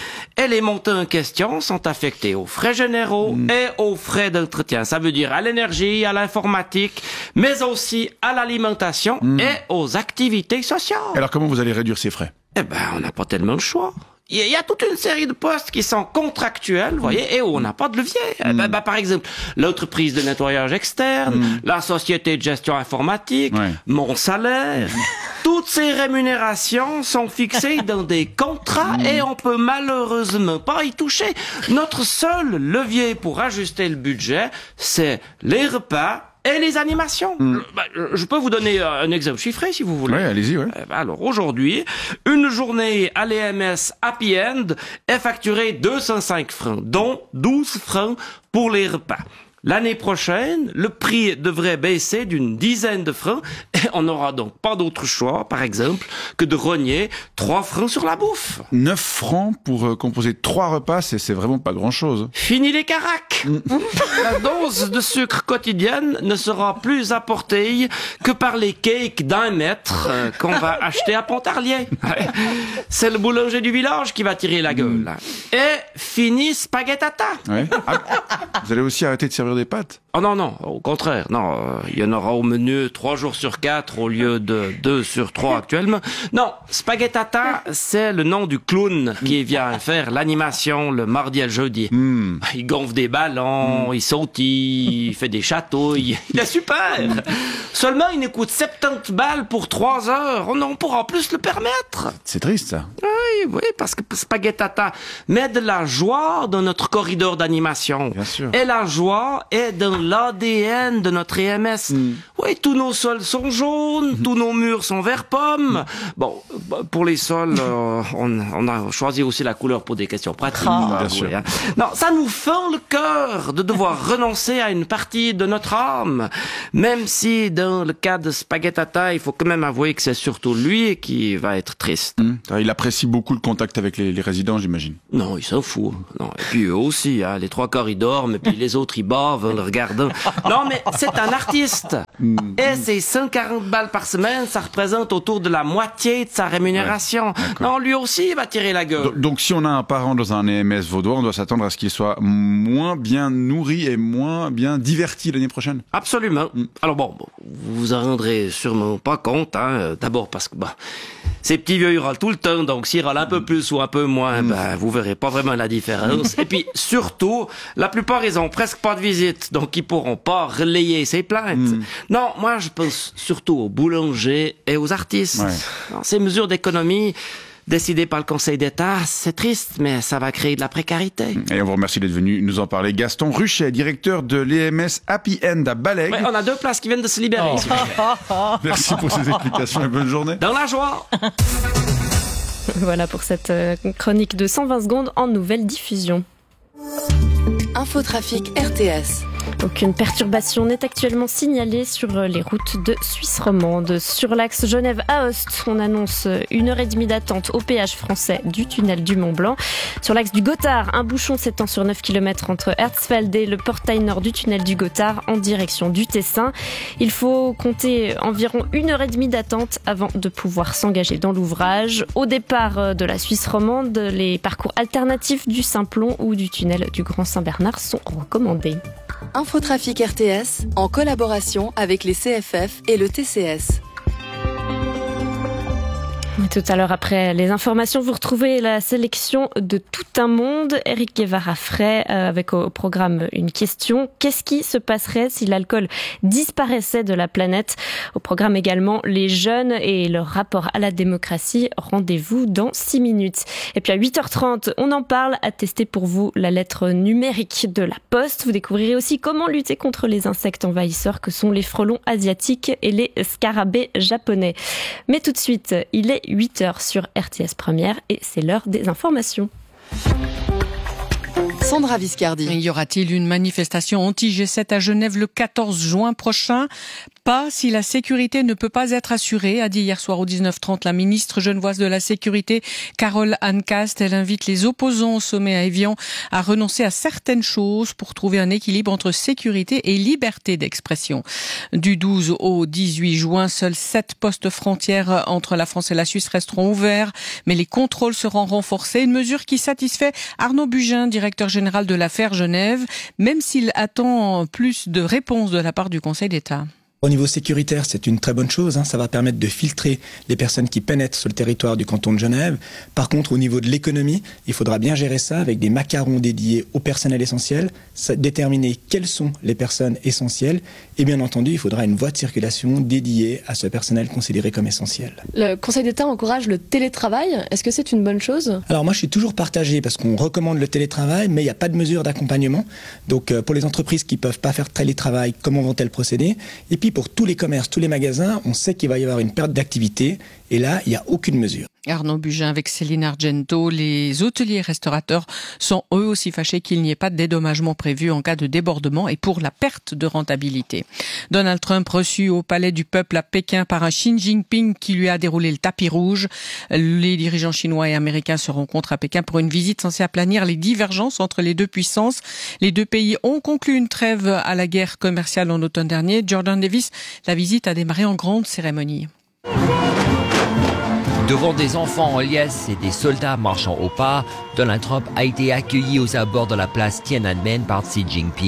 Et les montants en question sont affectés aux frais généraux mm. et aux frais d'entretien. Ça veut dire à l'énergie, à l'informatique, mais aussi à l'alimentation mm. et aux activités sociales. Alors, comment vous allez réduire ces frais? Eh ben, on n'a pas tellement le choix. Il y a toute une série de postes qui sont contractuels, vous voyez, et où on n'a pas de levier. Mm. Bah, bah, par exemple, l'entreprise de nettoyage externe, mm. la société de gestion informatique, ouais. mon salaire. Toutes ces rémunérations sont fixées dans des contrats mm. et on peut malheureusement pas y toucher. Notre seul levier pour ajuster le budget, c'est les repas et les animations. Mm. Bah, je peux vous donner un exemple chiffré si vous voulez. Oui, allez-y. Ouais. Alors aujourd'hui, une journée à l'E M S Happy End est facturée deux cent cinq francs, dont douze francs pour les repas. L'année prochaine, le prix devrait baisser d'une dizaine de francs et on n'aura donc pas d'autre choix, par exemple, que de rogner trois francs sur la bouffe. neuf francs pour euh, composer trois repas, c'est, c'est vraiment pas grand-chose. Fini les caracs. La dose de sucre quotidienne ne sera plus apportée que par les cakes d'un mètre euh, qu'on va acheter à Pontarlier. C'est le boulanger du village qui va tirer la gueule. Et fini spaghettata. Ouais. Ah, vous allez aussi arrêter de servir des pâtes? Oh non, non, au contraire, non, euh, il y en aura au menu trois jours sur quatre au lieu de deux sur trois actuellement. Non, Spaghettata, c'est le nom du clown qui vient faire l'animation le mardi et le jeudi. Mm. Il gonfle des ballons, mm. il sautille, il fait des chatouilles, il est super. Seulement, il nous coûte soixante-dix balles pour trois heures, on, on pourra plus le permettre. C'est triste, ça. Oui, oui, parce que Spaghettata met de la joie dans notre corridor d'animation. Bien sûr. Et la joie est dans l'A D N de notre E M S. Mm. Oui, tous nos sols sont jaunes, mm. tous nos murs sont vert pomme. Mm. Bon, pour les sols, euh, on, on a choisi aussi la couleur pour des questions pratiques. Ah, bien sûr. Hein. Non, ça nous fend le cœur de devoir renoncer à une partie de notre âme. Même si, dans le cas de Spaghettata, il faut quand même avouer que c'est surtout lui qui va être triste. Mm. Il apprécie beaucoup le contact avec les, les résidents, j'imagine. Non, il s'en fout. Non. Et puis eux aussi, hein, les trois quarts ils dorment, et puis les autres ils bavent en le regardant. Non, mais c'est un artiste. Mm. Et ses cent quarante balles par semaine, ça représente autour de la moitié de sa rémunération. Ouais, non, lui aussi, il va tirer la gueule. Donc, donc, si on a un parent dans un E M S vaudois, on doit s'attendre à ce qu'il soit moins bien nourri et moins bien diverti l'année prochaine. Absolument. Mm. Alors bon, bon, vous vous en rendrez sûrement pas compte, hein. D'abord parce que, bah, ces petits vieux, ils râlent tout le temps, donc s'ils râlent un peu plus ou un peu moins, mm. ben, vous verrez pas vraiment la différence. Et puis, surtout, la plupart, ils ont presque pas de visite, donc ils pourront pas relayer ces plaintes. Mm. Non, moi, je pense surtout aux boulangers et aux artistes. Ouais. Non, ces mesures d'économie décidées par le Conseil d'État, c'est triste, mais ça va créer de la précarité. Et on vous remercie d'être venu nous en parler. Gaston Ruchet, directeur de l'E M S Happy End à Balaigues. Ouais, on a deux places qui viennent de se libérer. Oh. Merci pour ces explications et bonne journée. Dans la joie. Voilà pour cette chronique de cent vingt secondes en nouvelle diffusion. Infotrafic R T S. Aucune perturbation n'est actuellement signalée sur les routes de Suisse romande. Sur l'axe Genève-Aoste, on annonce une heure et demie d'attente au péage français du tunnel du Mont-Blanc. Sur l'axe du Gothard, un bouchon s'étend sur neuf kilomètres entre Herzfeld et le portail nord du tunnel du Gothard en direction du Tessin. Il faut compter environ une heure et demie d'attente avant de pouvoir s'engager dans l'ouvrage. Au départ de la Suisse romande, les parcours alternatifs du Simplon ou du tunnel du Grand Saint-Bernard sont recommandés. Infotrafic R T S, en collaboration avec les C F F et le T C S. Tout à l'heure, après les informations, vous retrouvez la sélection de Tout un monde. Eric Guevara-Frey, euh, avec au programme une question. Qu'est-ce qui se passerait si l'alcool disparaissait de la planète? Au programme également, les jeunes et leur rapport à la démocratie. Rendez-vous dans six minutes. Et puis à huit heures trente, on en parle. À tester pour vous la lettre numérique de la Poste. Vous découvrirez aussi comment lutter contre les insectes envahisseurs que sont les frelons asiatiques et les scarabées japonais. Mais tout de suite, il est huit heures sur R T S Première et c'est l'heure des informations. Sandra Viscardi. Y aura-t-il une manifestation anti-G sept à Genève le quatorze juin prochain? Pas si la sécurité ne peut pas être assurée, a dit hier soir au dix-neuf heures trente la ministre genevoise de la Sécurité, Carole Hancast. Elle invite les opposants au sommet à Évian à renoncer à certaines choses pour trouver un équilibre entre sécurité et liberté d'expression. Du douze au dix-huit juin, seuls sept postes frontières entre la France et la Suisse resteront ouverts, mais les contrôles seront renforcés. Une mesure qui satisfait Arnaud Bugin, directeur général de l'affaire Genève, même s'il attend plus de réponses de la part du Conseil d'État. Au niveau sécuritaire, c'est une très bonne chose. Hein. Ça va permettre de filtrer les personnes qui pénètrent sur le territoire du canton de Genève. Par contre, au niveau de l'économie, il faudra bien gérer ça avec des macarons dédiés au personnel essentiel, déterminer quelles sont les personnes essentielles. Et bien entendu, il faudra une voie de circulation dédiée à ce personnel considéré comme essentiel. Le Conseil d'État encourage le télétravail. Est-ce que c'est une bonne chose? Alors moi, je suis toujours partagé parce qu'on recommande le télétravail, mais il n'y a pas de mesure d'accompagnement. Donc pour les entreprises qui ne peuvent pas faire télétravail, comment vont-elles procéder? Et puis pour tous les commerces, tous les magasins, on sait qu'il va y avoir une perte d'activité et là, il n'y a aucune mesure. Arnaud Bugin avec Céline Argento. Les hôteliers restaurateurs sont eux aussi fâchés qu'il n'y ait pas de dédommagement prévu en cas de débordement et pour la perte de rentabilité. Donald Trump reçu au Palais du Peuple à Pékin par un Xi Jinping qui lui a déroulé le tapis rouge. Les dirigeants chinois et américains se rencontrent à Pékin pour une visite censée aplanir les divergences entre les deux puissances. Les deux pays ont conclu une trêve à la guerre commerciale en automne dernier. Jordan Davis, la visite a démarré en grande cérémonie. Devant des enfants en liesse et des soldats marchant au pas, Donald Trump a été accueilli aux abords de la place Tiananmen par Xi Jinping.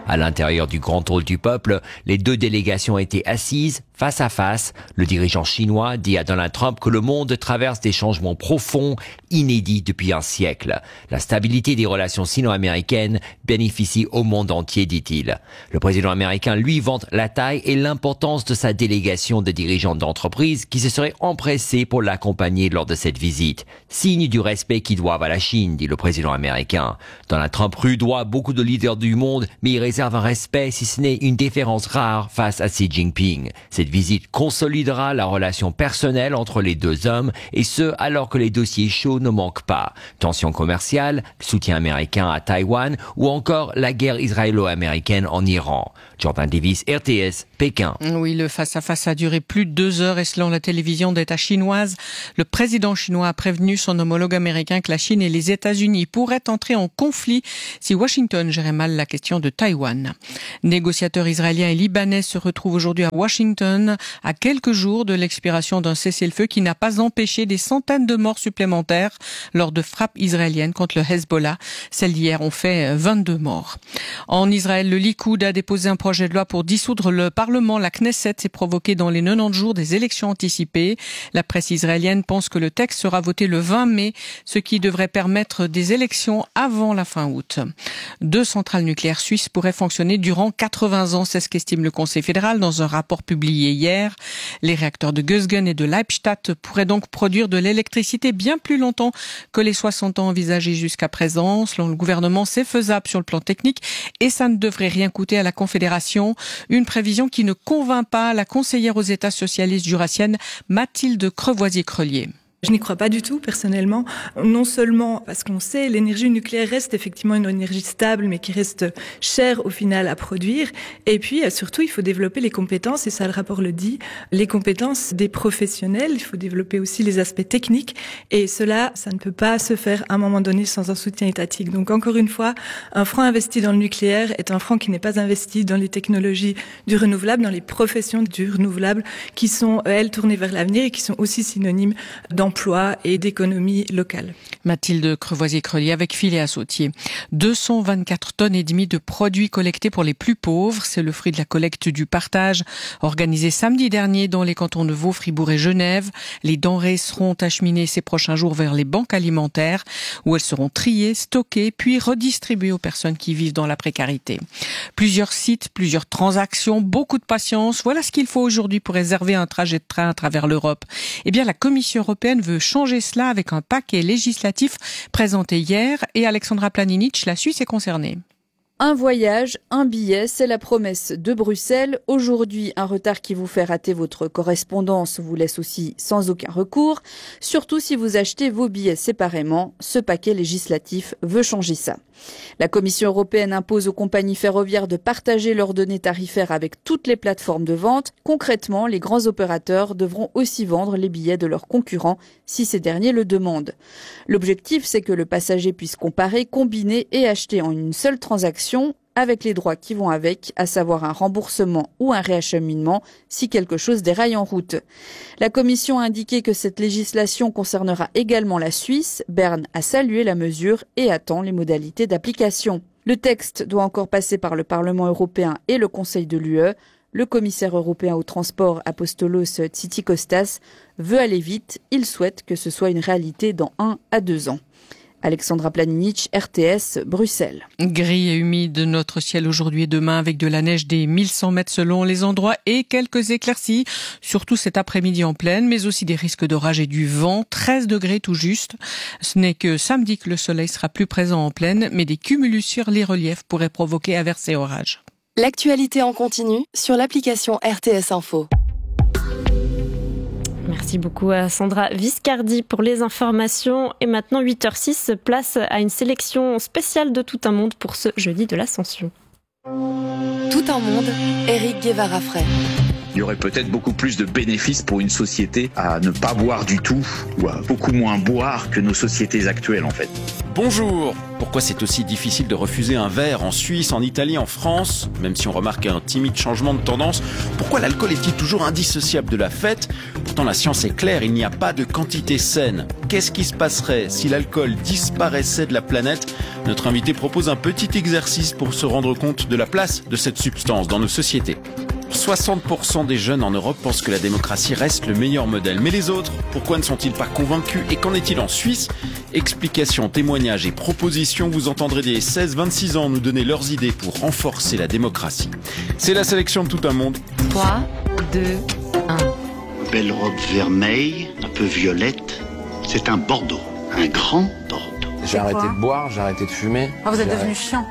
À l'intérieur du grand hall du peuple, les deux délégations étaient assises face à face. Le dirigeant chinois dit à Donald Trump que le monde traverse des changements profonds, inédits depuis un siècle. La stabilité des relations sino-américaines bénéficie au monde entier, dit-il. Le président américain, lui, vante la taille et l'importance de sa délégation de dirigeants d'entreprises qui se seraient empressés pour l'accompagner lors de cette visite. Signe du respect qu'ils doivent à la Chine, dit le président américain. Donald Trump rudoie beaucoup de leaders du monde, mais il réserve un respect, si ce n'est une déférence rare, face à Xi Jinping. Cette visite consolidera la relation personnelle entre les deux hommes, et ce, alors que les dossiers chauds ne manquent pas. Tensions commerciales, soutien américain à Taïwan, ou encore la guerre israélo-américaine en Iran. Jordan Davis, R T S, Pékin. Oui, le face-à-face a duré plus de deux heures et selon la télévision d'État chinoise, le président chinois a prévenu son homologue américain que la Chine et les États-Unis pourraient entrer en conflit si Washington gérait mal la question de Taïwan. Négociateurs israéliens et libanais se retrouvent aujourd'hui à Washington à quelques jours de l'expiration d'un cessez-le-feu qui n'a pas empêché des centaines de morts supplémentaires lors de frappes israéliennes contre le Hezbollah. Celles d'hier ont fait vingt-deux morts. En Israël, le Likoud a déposé un projet de loi pour dissoudre le Parlement. La Knesset s'est provoquée dans les quatre-vingt-dix jours des élections anticipées. La presse israélienne pense que le texte sera voté le vingt mai, ce qui devrait permettre des élections avant la fin août. Deux centrales nucléaires suisses pourraient fonctionner durant quatre-vingts ans, c'est ce qu'estime le Conseil fédéral dans un rapport publié hier. Les réacteurs de Gösgen et de Leibstadt pourraient donc produire de l'électricité bien plus longtemps que les soixante ans envisagés jusqu'à présent. Selon le gouvernement, c'est faisable sur le plan technique et ça ne devrait rien coûter à la Confédération. Une prévision qui ne convainc pas la conseillère aux États socialistes jurassiennes Mathilde Crevoisier-Crelier. Je n'y crois pas du tout, personnellement. Non seulement parce qu'on sait, l'énergie nucléaire reste effectivement une énergie stable, mais qui reste chère au final à produire. Et puis, surtout, il faut développer les compétences, et ça, le rapport le dit, les compétences des professionnels. Il faut développer aussi les aspects techniques. Et cela, ça ne peut pas se faire à un moment donné sans un soutien étatique. Donc, encore une fois, un franc investi dans le nucléaire est un franc qui n'est pas investi dans les technologies du renouvelable, dans les professions du renouvelable, qui sont, elles, tournées vers l'avenir et qui sont aussi synonymes d'emploi et d'économie locale. Mathilde Crevoisier-Crelier avec Philéa Sautier. deux cent vingt-quatre tonnes et demie de produits collectés pour les plus pauvres. C'est le fruit de la collecte du partage organisée samedi dernier dans les cantons de Vaud, Fribourg et Genève. Les denrées seront acheminées ces prochains jours vers les banques alimentaires où elles seront triées, stockées puis redistribuées aux personnes qui vivent dans la précarité. Plusieurs sites, plusieurs transactions, beaucoup de patience. Voilà ce qu'il faut aujourd'hui pour réserver un trajet de train à travers l'Europe. Eh bien, la Commission européenne veut changer cela avec un paquet législatif présenté hier et Alexandra Planinic, la Suisse est concernée. Un voyage, un billet, c'est la promesse de Bruxelles. Aujourd'hui, un retard qui vous fait rater votre correspondance vous laisse aussi sans aucun recours. Surtout si vous achetez vos billets séparément, ce paquet législatif veut changer ça. La Commission européenne impose aux compagnies ferroviaires de partager leurs données tarifaires avec toutes les plateformes de vente. Concrètement, les grands opérateurs devront aussi vendre les billets de leurs concurrents si ces derniers le demandent. L'objectif, c'est que le passager puisse comparer, combiner et acheter en une seule transaction avec les droits qui vont avec, à savoir un remboursement ou un réacheminement si quelque chose déraille en route. La Commission a indiqué que cette législation concernera également la Suisse. Berne a salué la mesure et attend les modalités d'application. Le texte doit encore passer par le Parlement européen et le Conseil de l'U E. Le commissaire européen au transport Apostolos Tzitzikostas veut aller vite. Il souhaite que ce soit une réalité dans un à deux ans. Alexandra Planinic, R T S, Bruxelles. Gris et humide, notre ciel aujourd'hui et demain avec de la neige des mille cent mètres selon les endroits et quelques éclaircies, surtout cet après-midi en pleine, mais aussi des risques d'orage et du vent, treize degrés tout juste. Ce n'est que samedi que le soleil sera plus présent en pleine, mais des cumulus sur les reliefs pourraient provoquer averses et orages. L'actualité en continu sur l'application R T S Info. Merci beaucoup à Sandra Viscardi pour les informations. Et maintenant, huit heures six, place à une sélection spéciale de Tout un monde pour ce jeudi de l'Ascension. Tout un monde, Éric Guevara-Frey. il y aurait peut-être beaucoup plus de bénéfices pour une société à ne pas boire du tout ou à beaucoup moins boire que nos sociétés actuelles en fait. Bonjour. Pourquoi c'est aussi difficile de refuser un verre en Suisse, en Italie, en France, même si on remarque un timide changement de tendance? Pourquoi l'alcool est-il toujours indissociable de la fête? Pourtant la science est claire, il n'y a pas de quantité saine. Qu'est-ce qui se passerait si l'alcool disparaissait de la planète? Notre invité propose un petit exercice pour se rendre compte de la place de cette substance dans nos sociétés. soixante pour cent des jeunes en Europe pensent que la démocratie reste le meilleur modèle. Mais les autres, pourquoi ne sont-ils pas convaincus? Et qu'en est-il en Suisse? Explications, témoignages et propositions, vous entendrez des seize vingt-six ans nous donner leurs idées pour renforcer la démocratie. C'est la sélection de tout un monde. trois, deux, un. Belle robe vermeille, un peu violette. C'est un Bordeaux, un grand Bordeaux. J'ai arrêté de boire, j'ai arrêté de fumer. Ah, vous êtes J'ai devenu arrêté. chiant.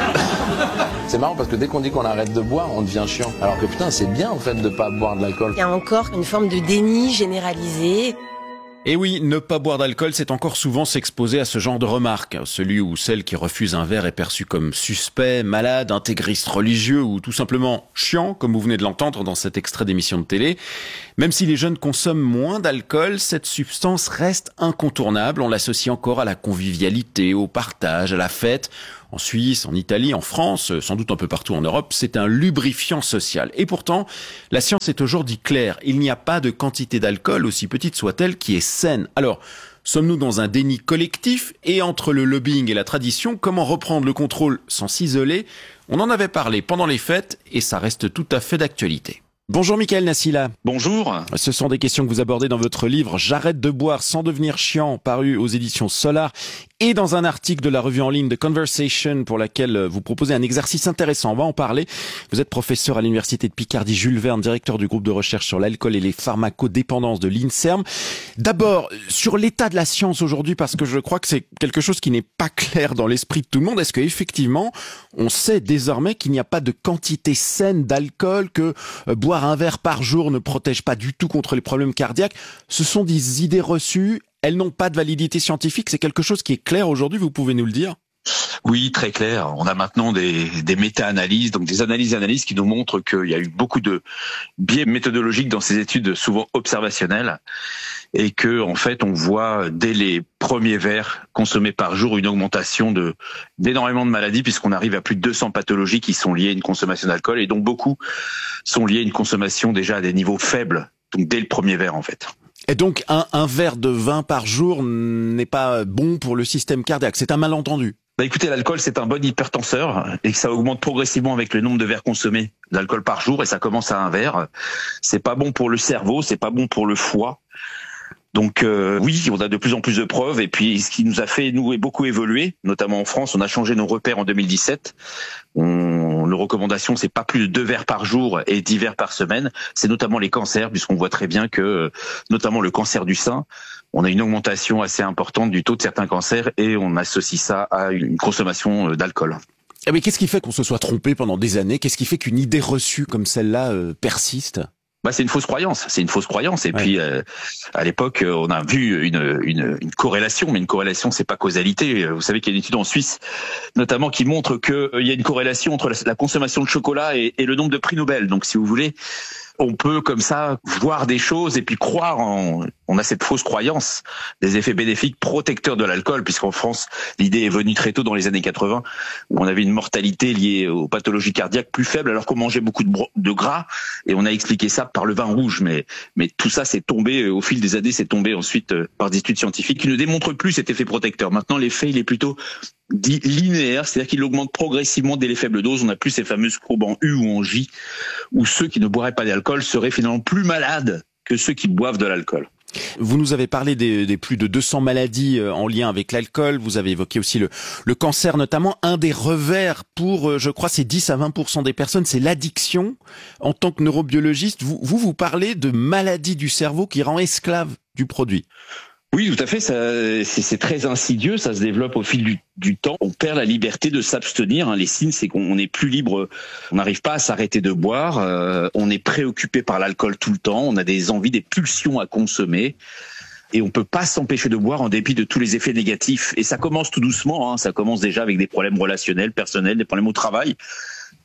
C'est marrant parce que dès qu'on dit qu'on arrête de boire, on devient chiant. Alors que putain, c'est bien en fait de pas boire de l'alcool. Il y a encore une forme de déni généralisé. Et oui, ne pas boire d'alcool, c'est encore souvent s'exposer à ce genre de remarques. Celui ou celle qui refuse un verre est perçu comme suspect, malade, intégriste religieux ou tout simplement chiant, comme vous venez de l'entendre dans cet extrait d'émission de télé. Même si les jeunes consomment moins d'alcool, cette substance reste incontournable. On l'associe encore à la convivialité, au partage, à la fête. En Suisse, en Italie, en France, sans doute un peu partout en Europe, c'est un lubrifiant social. Et pourtant, la science est aujourd'hui claire. Il n'y a pas de quantité d'alcool, aussi petite soit-elle, qui est saine. Alors, sommes-nous dans un déni collectif? Et entre le lobbying et la tradition, comment reprendre le contrôle sans s'isoler? On en avait parlé pendant les fêtes et ça reste tout à fait d'actualité. Bonjour Michael Nassila. Bonjour. Ce sont des questions que vous abordez dans votre livre « J'arrête de boire sans devenir chiant » paru aux éditions Solar et dans un article de la revue en ligne The Conversation pour laquelle vous proposez un exercice intéressant. On va en parler. Vous êtes professeur à l'université de Picardie Jules Verne, directeur du groupe de recherche sur l'alcool et les pharmacodépendances de l'INSERM. D'abord, sur l'état de la science aujourd'hui, parce que je crois que c'est quelque chose qui n'est pas clair dans l'esprit de tout le monde. Est-ce qu'effectivement, on sait désormais qu'il n'y a pas de quantité saine d'alcool, que euh, boire un verre par jour ne protège pas du tout contre les problèmes cardiaques? Ce sont des idées reçues. Elles n'ont pas de validité scientifique. C'est quelque chose qui est clair aujourd'hui. Vous pouvez nous le dire? Oui, très clair. On a maintenant des, des méta-analyses, donc des analyses et analyses qui nous montrent qu'il y a eu beaucoup de biais méthodologiques dans ces études, souvent observationnelles, et que en fait, on voit dès les premiers verres consommés par jour une augmentation de d'énormément de maladies, puisqu'on arrive à plus de deux cents pathologies qui sont liées à une consommation d'alcool, et dont beaucoup sont liées à une consommation déjà à des niveaux faibles, donc dès le premier verre en fait. Et donc, un, un verre de vin par jour n'est pas bon pour le système cardiaque. C'est un malentendu. Bah écoutez, l'alcool c'est un bon hypertenseur et que ça augmente progressivement avec le nombre de verres consommés d'alcool par jour, et ça commence à un verre. C'est pas bon pour le cerveau, c'est pas bon pour le foie. Donc euh, oui, on a de plus en plus de preuves, et puis ce qui nous a fait nous beaucoup évoluer, notamment en France, on a changé nos repères en deux mille dix-sept. On, nos recommandations, c'est pas plus de deux verres par jour et dix verres par semaine. C'est notamment les cancers, puisqu'on voit très bien que, notamment le cancer du sein, on a une augmentation assez importante du taux de certains cancers, et on associe ça à une consommation d'alcool. Eh mais qu'est-ce qui fait qu'on se soit trompé pendant des années? Qu'est-ce qui fait qu'une idée reçue comme celle-là euh, persiste? Bah, c'est une fausse croyance, c'est une fausse croyance. Et ouais. puis, euh, à l'époque, on a vu une, une, une corrélation, mais une corrélation, c'est pas causalité. Vous savez qu'il y a une étude en Suisse, notamment, qui montre qu'il euh, y a une corrélation entre la, la consommation de chocolat et, et le nombre de prix Nobel. Donc, si vous voulez, on peut comme ça voir des choses et puis croire en... On a cette fausse croyance des effets bénéfiques protecteurs de l'alcool, puisqu'en France, l'idée est venue très tôt dans les années quatre-vingts, où on avait une mortalité liée aux pathologies cardiaques plus faible, alors qu'on mangeait beaucoup de, de gras, et on a expliqué ça par le vin rouge. Mais, mais tout ça, c'est tombé, au fil des années, c'est tombé ensuite par des études scientifiques qui ne démontrent plus cet effet protecteur. Maintenant, l'effet, il est plutôt dit linéaire, c'est-à-dire qu'il augmente progressivement dès les faibles doses. On n'a plus ces fameuses courbes en U ou en J, où ceux qui ne boiraient pas d'alcool seraient finalement plus malades que ceux qui boivent de l'alcool. Vous nous avez parlé des, des plus de deux cents maladies en lien avec l'alcool. Vous avez évoqué aussi le, le cancer notamment. Un des revers pour, je crois, c'est dix à vingt pour cent des personnes, c'est l'addiction. En tant que neurobiologiste, vous, vous vous parlez de maladie du cerveau qui rend esclave du produit. Oui, tout à fait. Ça, c'est, c'est très insidieux. Ça se développe au fil du, du temps. On perd la liberté de s'abstenir. Hein. Les signes, c'est qu'on n'est plus libre. On n'arrive pas à s'arrêter de boire. Euh, on est préoccupé par l'alcool tout le temps. On a des envies, des pulsions à consommer. Et on peut pas s'empêcher de boire en dépit de tous les effets négatifs. Et ça commence tout doucement. Hein. Ça commence déjà avec des problèmes relationnels, personnels, des problèmes au travail.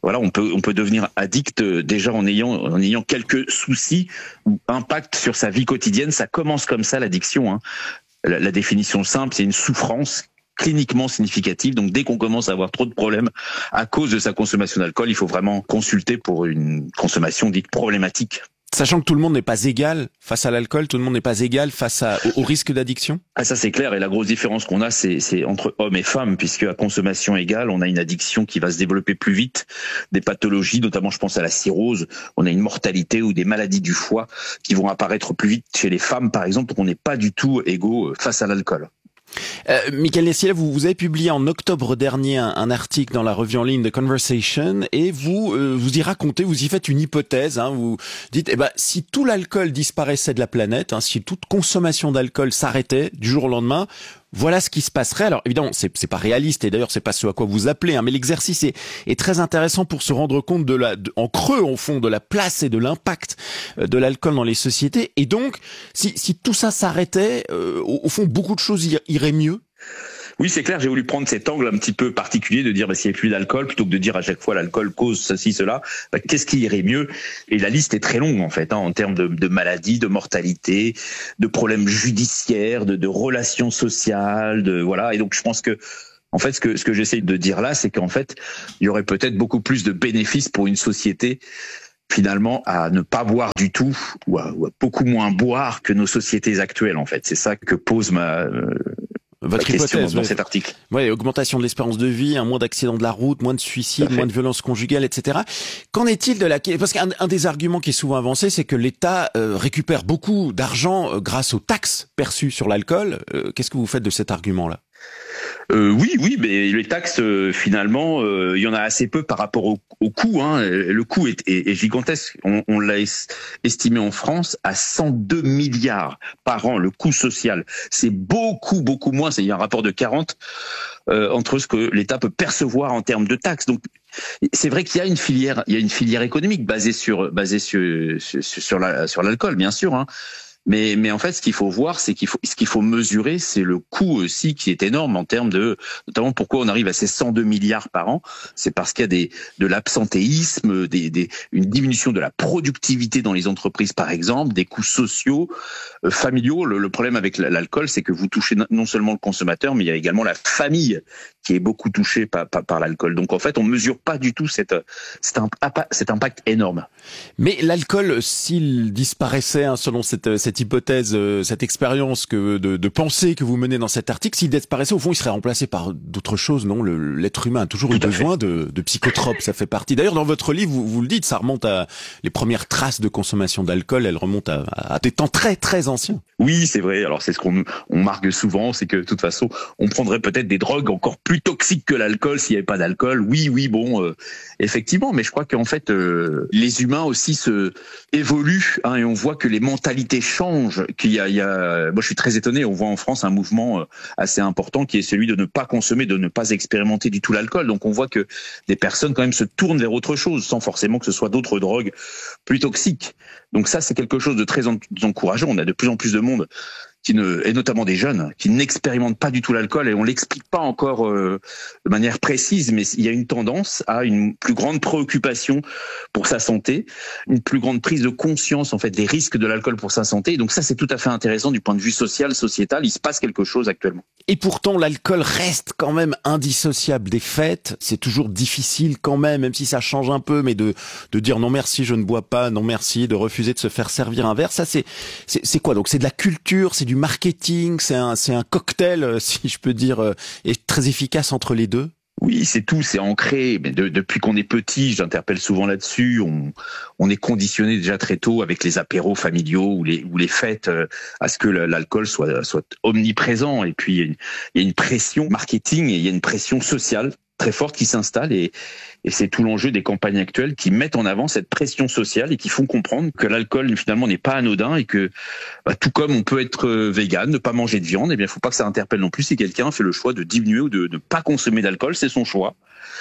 Voilà, on peut on peut devenir addict déjà en ayant en ayant quelques soucis ou impacts sur sa vie quotidienne. Ça commence comme ça l'addiction. Hein. La, la définition simple, c'est une souffrance cliniquement significative. Donc dès qu'on commence à avoir trop de problèmes à cause de sa consommation d'alcool, il faut vraiment consulter pour une consommation dite problématique. Sachant que tout le monde n'est pas égal face à l'alcool, tout le monde n'est pas égal face à, au, au risque d'addiction. Ah, ça c'est clair, et la grosse différence qu'on a, c'est, c'est entre hommes et femmes, puisque à consommation égale, on a une addiction qui va se développer plus vite, des pathologies, notamment je pense à la cirrhose, on a une mortalité ou des maladies du foie qui vont apparaître plus vite chez les femmes par exemple, donc on n'est pas du tout égaux face à l'alcool. Euh, Michael Nessiela, vous, vous avez publié en octobre dernier un, un article dans la revue en ligne The Conversation et vous euh, vous y racontez, vous y faites une hypothèse. Hein, vous dites, eh ben, si tout l'alcool disparaissait de la planète, hein, si toute consommation d'alcool s'arrêtait du jour au lendemain, voilà ce qui se passerait. Alors évidemment, c'est, c'est pas réaliste et d'ailleurs c'est pas ce à quoi vous appelez, hein, mais l'exercice est, est très intéressant pour se rendre compte de la, de, en creux au fond, de la place et de l'impact de l'alcool dans les sociétés. Et donc, si, si tout ça s'arrêtait, euh, au, au fond, beaucoup de choses iraient mieux. Oui, c'est clair, j'ai voulu prendre cet angle un petit peu particulier de dire bah, s'il n'y avait plus d'alcool, plutôt que de dire à chaque fois l'alcool cause ceci, cela, bah, qu'est-ce qui irait mieux? Et la liste est très longue en fait, hein, en termes de, de maladies, de mortalité, de problèmes judiciaires, de, de relations sociales, de voilà. Et donc je pense que en fait, ce que ce que j'essaie de dire là, c'est qu'en fait, il y aurait peut-être beaucoup plus de bénéfices pour une société finalement à ne pas boire du tout ou à, ou à beaucoup moins boire que nos sociétés actuelles. En fait, c'est ça que pose ma euh, Votre hypothèse dans ouais. cet article. Ouais, augmentation de l'espérance de vie, un moins d'accidents de la route, moins de suicides, moins de violences conjugales, et cetera. Qu'en est-il de la... Parce qu'un un des arguments qui est souvent avancé, c'est que l'État euh, récupère beaucoup d'argent euh, grâce aux taxes perçues sur l'alcool. Euh, qu'est-ce que vous faites de cet argument-là ? Euh, oui, oui, mais les taxes, euh, finalement, euh, il y en a assez peu par rapport au, au coût. Hein. Le coût est, est, est gigantesque. On, on l'a es, estimé en France à cent deux milliards par an, le coût social. C'est beaucoup, beaucoup moins. Il y a un rapport de quarante euh, entre ce que l'État peut percevoir en termes de taxes. Donc, c'est vrai qu'il y a une filière, il y a une filière économique basée sur, basée sur, sur, sur, la, sur l'alcool, bien sûr. Hein. Mais, mais en fait, ce qu'il faut voir, c'est qu'il faut, ce qu'il faut mesurer, c'est le coût aussi qui est énorme en termes de, notamment pourquoi on arrive à ces cent deux milliards par an. C'est parce qu'il y a des, de l'absentéisme, des, des, une diminution de la productivité dans les entreprises, par exemple, des coûts sociaux, euh, familiaux. Le, le problème avec l'alcool, c'est que vous touchez non seulement le consommateur, mais il y a également la famille qui est beaucoup touchée par, par, par l'alcool. Donc en fait, on mesure pas du tout cette, cet, cet impact énorme. Mais l'alcool, s'il disparaissait, hein, selon cette, cette hypothèse, cette expérience que de, de pensée que vous menez dans cet article, s'il disparaissait, au fond, il serait remplacé par d'autres choses, non? Le, l'être humain a toujours eu besoin de, de psychotropes, ça fait partie. D'ailleurs, dans votre livre, vous, vous le dites, ça remonte à les premières traces de consommation d'alcool, elles remontent à, à des temps très très anciens. Oui, c'est vrai. Alors c'est ce qu'on on marque souvent, c'est que de toute façon, on prendrait peut-être des drogues encore plus toxiques que l'alcool s'il n'y avait pas d'alcool. Oui, oui, bon, euh, effectivement, mais je crois qu'en fait, euh, les humains aussi se évoluent, hein, et on voit que les mentalités changent. Qu'il y a, il y a, moi, je suis très étonné. On voit en France un mouvement euh, assez important qui est celui de ne pas consommer, de ne pas expérimenter du tout l'alcool. Donc on voit que des personnes quand même se tournent vers autre chose, sans forcément que ce soit d'autres drogues plus toxiques. Donc ça, c'est quelque chose de très encourageant. On a de plus en plus de monde qui ne, et notamment des jeunes, qui n'expérimentent pas du tout l'alcool, et on l'explique pas encore euh, de manière précise, mais il y a une tendance à une plus grande préoccupation pour sa santé, une plus grande prise de conscience en fait des risques de l'alcool pour sa santé. Et donc ça, c'est tout à fait intéressant du point de vue social, sociétal. Il se passe quelque chose actuellement. Et pourtant, l'alcool reste quand même indissociable des fêtes. C'est toujours difficile quand même, même si ça change un peu, mais de de dire non merci, je ne bois pas, non merci, de refuser de se faire servir un verre. Ça, c'est c'est, c'est quoi? Donc c'est de la culture, c'est du marketing, c'est un, c'est un cocktail, si je peux dire, et très efficace entre les deux. Oui, c'est tout, c'est ancré. Mais de, depuis qu'on est petit, j'interpelle souvent là-dessus. On, on est conditionné déjà très tôt avec les apéros familiaux ou les ou les fêtes euh, à ce que l'alcool soit soit omniprésent. Et puis il y a une, il y a une pression marketing et il y a une pression sociale très forte qui s'installe, et, et c'est tout l'enjeu des campagnes actuelles qui mettent en avant cette pression sociale et qui font comprendre que l'alcool finalement n'est pas anodin, et que bah, tout comme on peut être vegan, ne pas manger de viande, eh bien il faut pas que ça interpelle non plus si quelqu'un fait le choix de diminuer ou de ne pas consommer d'alcool, c'est son choix.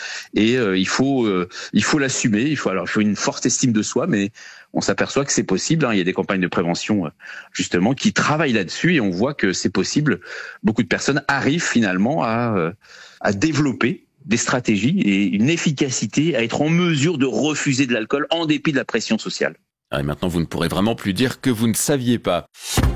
Et euh, il faut euh, il faut l'assumer, il faut alors il faut une forte estime de soi, mais on s'aperçoit que c'est possible, hein. Il y a des campagnes de prévention justement qui travaillent là-dessus, et on voit que c'est possible. Beaucoup de personnes arrivent finalement à à développer des stratégies et une efficacité à être en mesure de refuser de l'alcool en dépit de la pression sociale. Et maintenant, vous ne pourrez vraiment plus dire que vous ne saviez pas.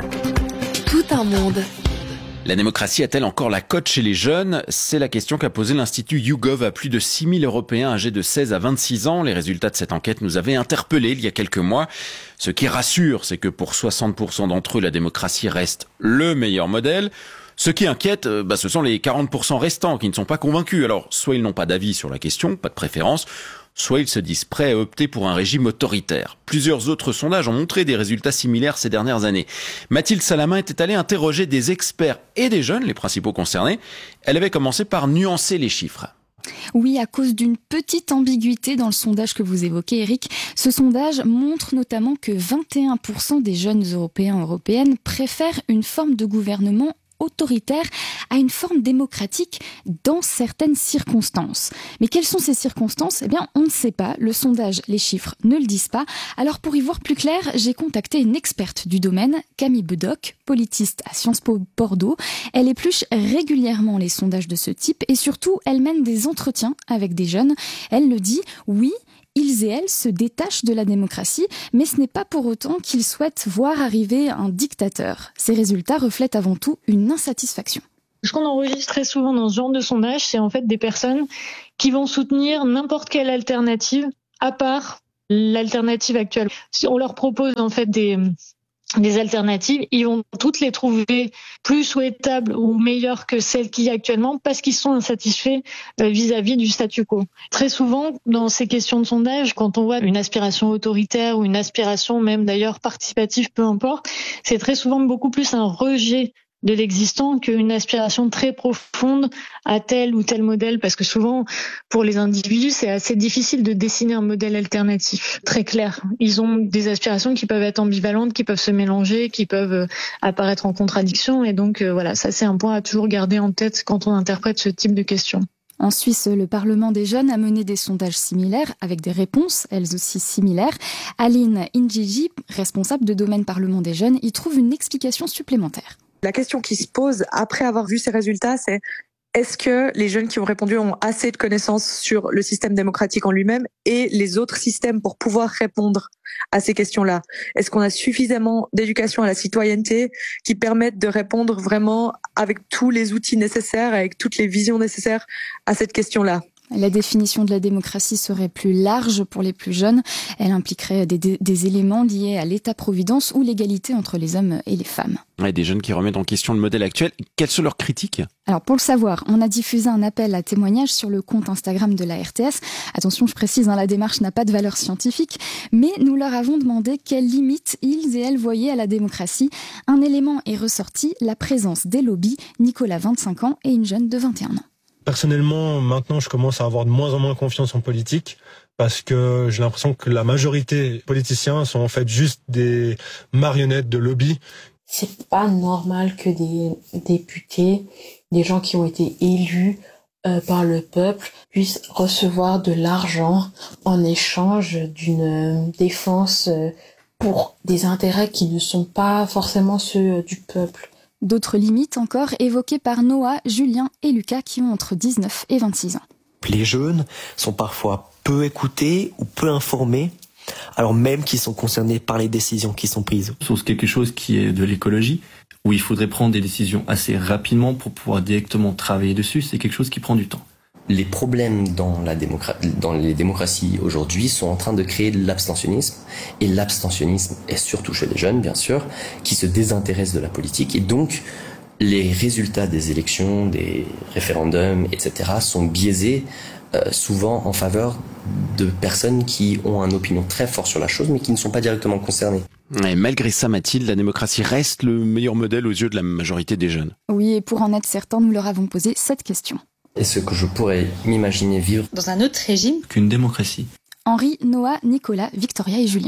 Tout un monde. La démocratie a-t-elle encore la cote chez les jeunes ? C'est la question qu'a posée l'Institut YouGov à plus de six mille Européens âgés de seize à vingt-six ans. Les résultats de cette enquête nous avaient interpellés il y a quelques mois. Ce qui rassure, c'est que pour soixante pour cent d'entre eux, la démocratie reste le meilleur modèle. Ce qui inquiète, bah, ce sont les quarante pour cent restants qui ne sont pas convaincus. Alors, soit ils n'ont pas d'avis sur la question, pas de préférence, soit ils se disent prêts à opter pour un régime autoritaire. Plusieurs autres sondages ont montré des résultats similaires ces dernières années. Mathilde Salamin était allée interroger des experts et des jeunes, les principaux concernés. Elle avait commencé par nuancer les chiffres. Oui, à cause d'une petite ambiguïté dans le sondage que vous évoquez, Eric. Ce sondage montre notamment que vingt et un pour cent des jeunes Européens et Européennes préfèrent une forme de gouvernement autoritaire à une forme démocratique dans certaines circonstances. Mais quelles sont ces circonstances ? Eh bien, on ne sait pas. Le sondage, les chiffres ne le disent pas. Alors, pour y voir plus clair, j'ai contacté une experte du domaine, Camille Bedoc, politiste à Sciences Po Bordeaux. Elle épluche régulièrement les sondages de ce type et surtout, elle mène des entretiens avec des jeunes. Elle le dit, oui, ils et elles se détachent de la démocratie, mais ce n'est pas pour autant qu'ils souhaitent voir arriver un dictateur. Ces résultats reflètent avant tout une insatisfaction. Ce qu'on enregistre très souvent dans ce genre de sondage, c'est en fait des personnes qui vont soutenir n'importe quelle alternative, à part l'alternative actuelle. Si on leur propose en fait des... des alternatives, ils vont toutes les trouver plus souhaitables ou meilleures que celles qu'il y a actuellement parce qu'ils sont insatisfaits vis-à-vis du statu quo. Très souvent, dans ces questions de sondage, quand on voit une aspiration autoritaire ou une aspiration même d'ailleurs participative, peu importe, c'est très souvent beaucoup plus un rejet de l'existant qu'une aspiration très profonde à tel ou tel modèle, parce que souvent, pour les individus, c'est assez difficile de dessiner un modèle alternatif très clair. Ils ont des aspirations qui peuvent être ambivalentes, qui peuvent se mélanger, qui peuvent apparaître en contradiction, et donc euh, voilà, ça c'est un point à toujours garder en tête quand on interprète ce type de questions. En Suisse, le Parlement des jeunes a mené des sondages similaires avec des réponses, elles aussi similaires. Aline Injiji, responsable de domaine Parlement des jeunes, y trouve une explication supplémentaire. La question qui se pose après avoir vu ces résultats, c'est est-ce que les jeunes qui ont répondu ont assez de connaissances sur le système démocratique en lui-même et les autres systèmes pour pouvoir répondre à ces questions-là ? Est-ce qu'on a suffisamment d'éducation à la citoyenneté qui permettent de répondre vraiment avec tous les outils nécessaires, avec toutes les visions nécessaires à cette question-là ? La définition de la démocratie serait plus large pour les plus jeunes. Elle impliquerait des, des, des éléments liés à l'État-providence ou l'égalité entre les hommes et les femmes. Ouais, des jeunes qui remettent en question le modèle actuel. Quelles sont leurs critiques ? Alors pour le savoir, on a diffusé un appel à témoignages sur le compte Instagram de la R T S. Attention, je précise, hein, la démarche n'a pas de valeur scientifique, mais nous leur avons demandé quelles limites ils et elles voyaient à la démocratie. Un élément est ressorti, la présence des lobbies, Nicolas, vingt-cinq ans, et une jeune de vingt et un ans. Personnellement, maintenant, je commence à avoir de moins en moins confiance en politique parce que j'ai l'impression que la majorité des politiciens sont en fait juste des marionnettes de lobby. C'est pas normal que des députés, des gens qui ont été élus euh, par le peuple, puissent recevoir de l'argent en échange d'une défense euh, pour des intérêts qui ne sont pas forcément ceux du peuple. D'autres limites encore évoquées par Noah, Julien et Lucas qui ont entre dix-neuf et vingt-six ans. Les jeunes sont parfois peu écoutés ou peu informés, alors même qu'ils sont concernés par les décisions qui sont prises. Sur quelque chose qui est de l'écologie, où il faudrait prendre des décisions assez rapidement pour pouvoir directement travailler dessus, c'est quelque chose qui prend du temps. Les problèmes dans, la démocra- dans les démocraties aujourd'hui sont en train de créer de l'abstentionnisme. Et l'abstentionnisme est surtout chez les jeunes, bien sûr, qui se désintéressent de la politique. Et donc, les résultats des élections, des référendums, et cetera sont biaisés euh, souvent en faveur de personnes qui ont une opinion très forte sur la chose, mais qui ne sont pas directement concernées. Et malgré ça, Mathilde, la démocratie reste le meilleur modèle aux yeux de la majorité des jeunes. Oui, et pour en être certain, nous leur avons posé cette question. Est-ce que je pourrais m'imaginer vivre dans un autre régime qu'une démocratie ? Henri, Noah, Nicolas, Victoria et Julien.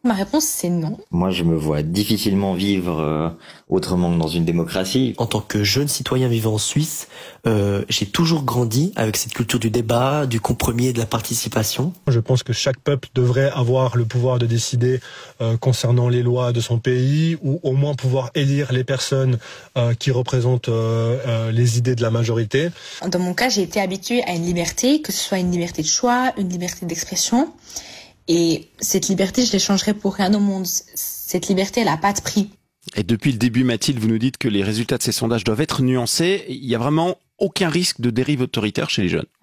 Ma réponse, c'est non. Moi, je me vois difficilement vivre euh, autrement que dans une démocratie. En tant que jeune citoyen vivant en Suisse, euh, j'ai toujours grandi avec cette culture du débat, du compromis et de la participation. Je pense que chaque peuple devrait avoir le pouvoir de décider euh, concernant les lois de son pays, ou au moins pouvoir élire les personnes euh, qui représentent euh, euh, les idées de la majorité. Dans mon cas, j'ai été habituée à une liberté, que ce soit une liberté de choix, une liberté d'expression. Et cette liberté, je l'échangerais pour rien au monde. Cette liberté, elle n'a pas de prix. Et depuis le début, Mathilde, vous nous dites que les résultats de ces sondages doivent être nuancés. Il n'y a vraiment aucun risque de dérive autoritaire chez les jeunes.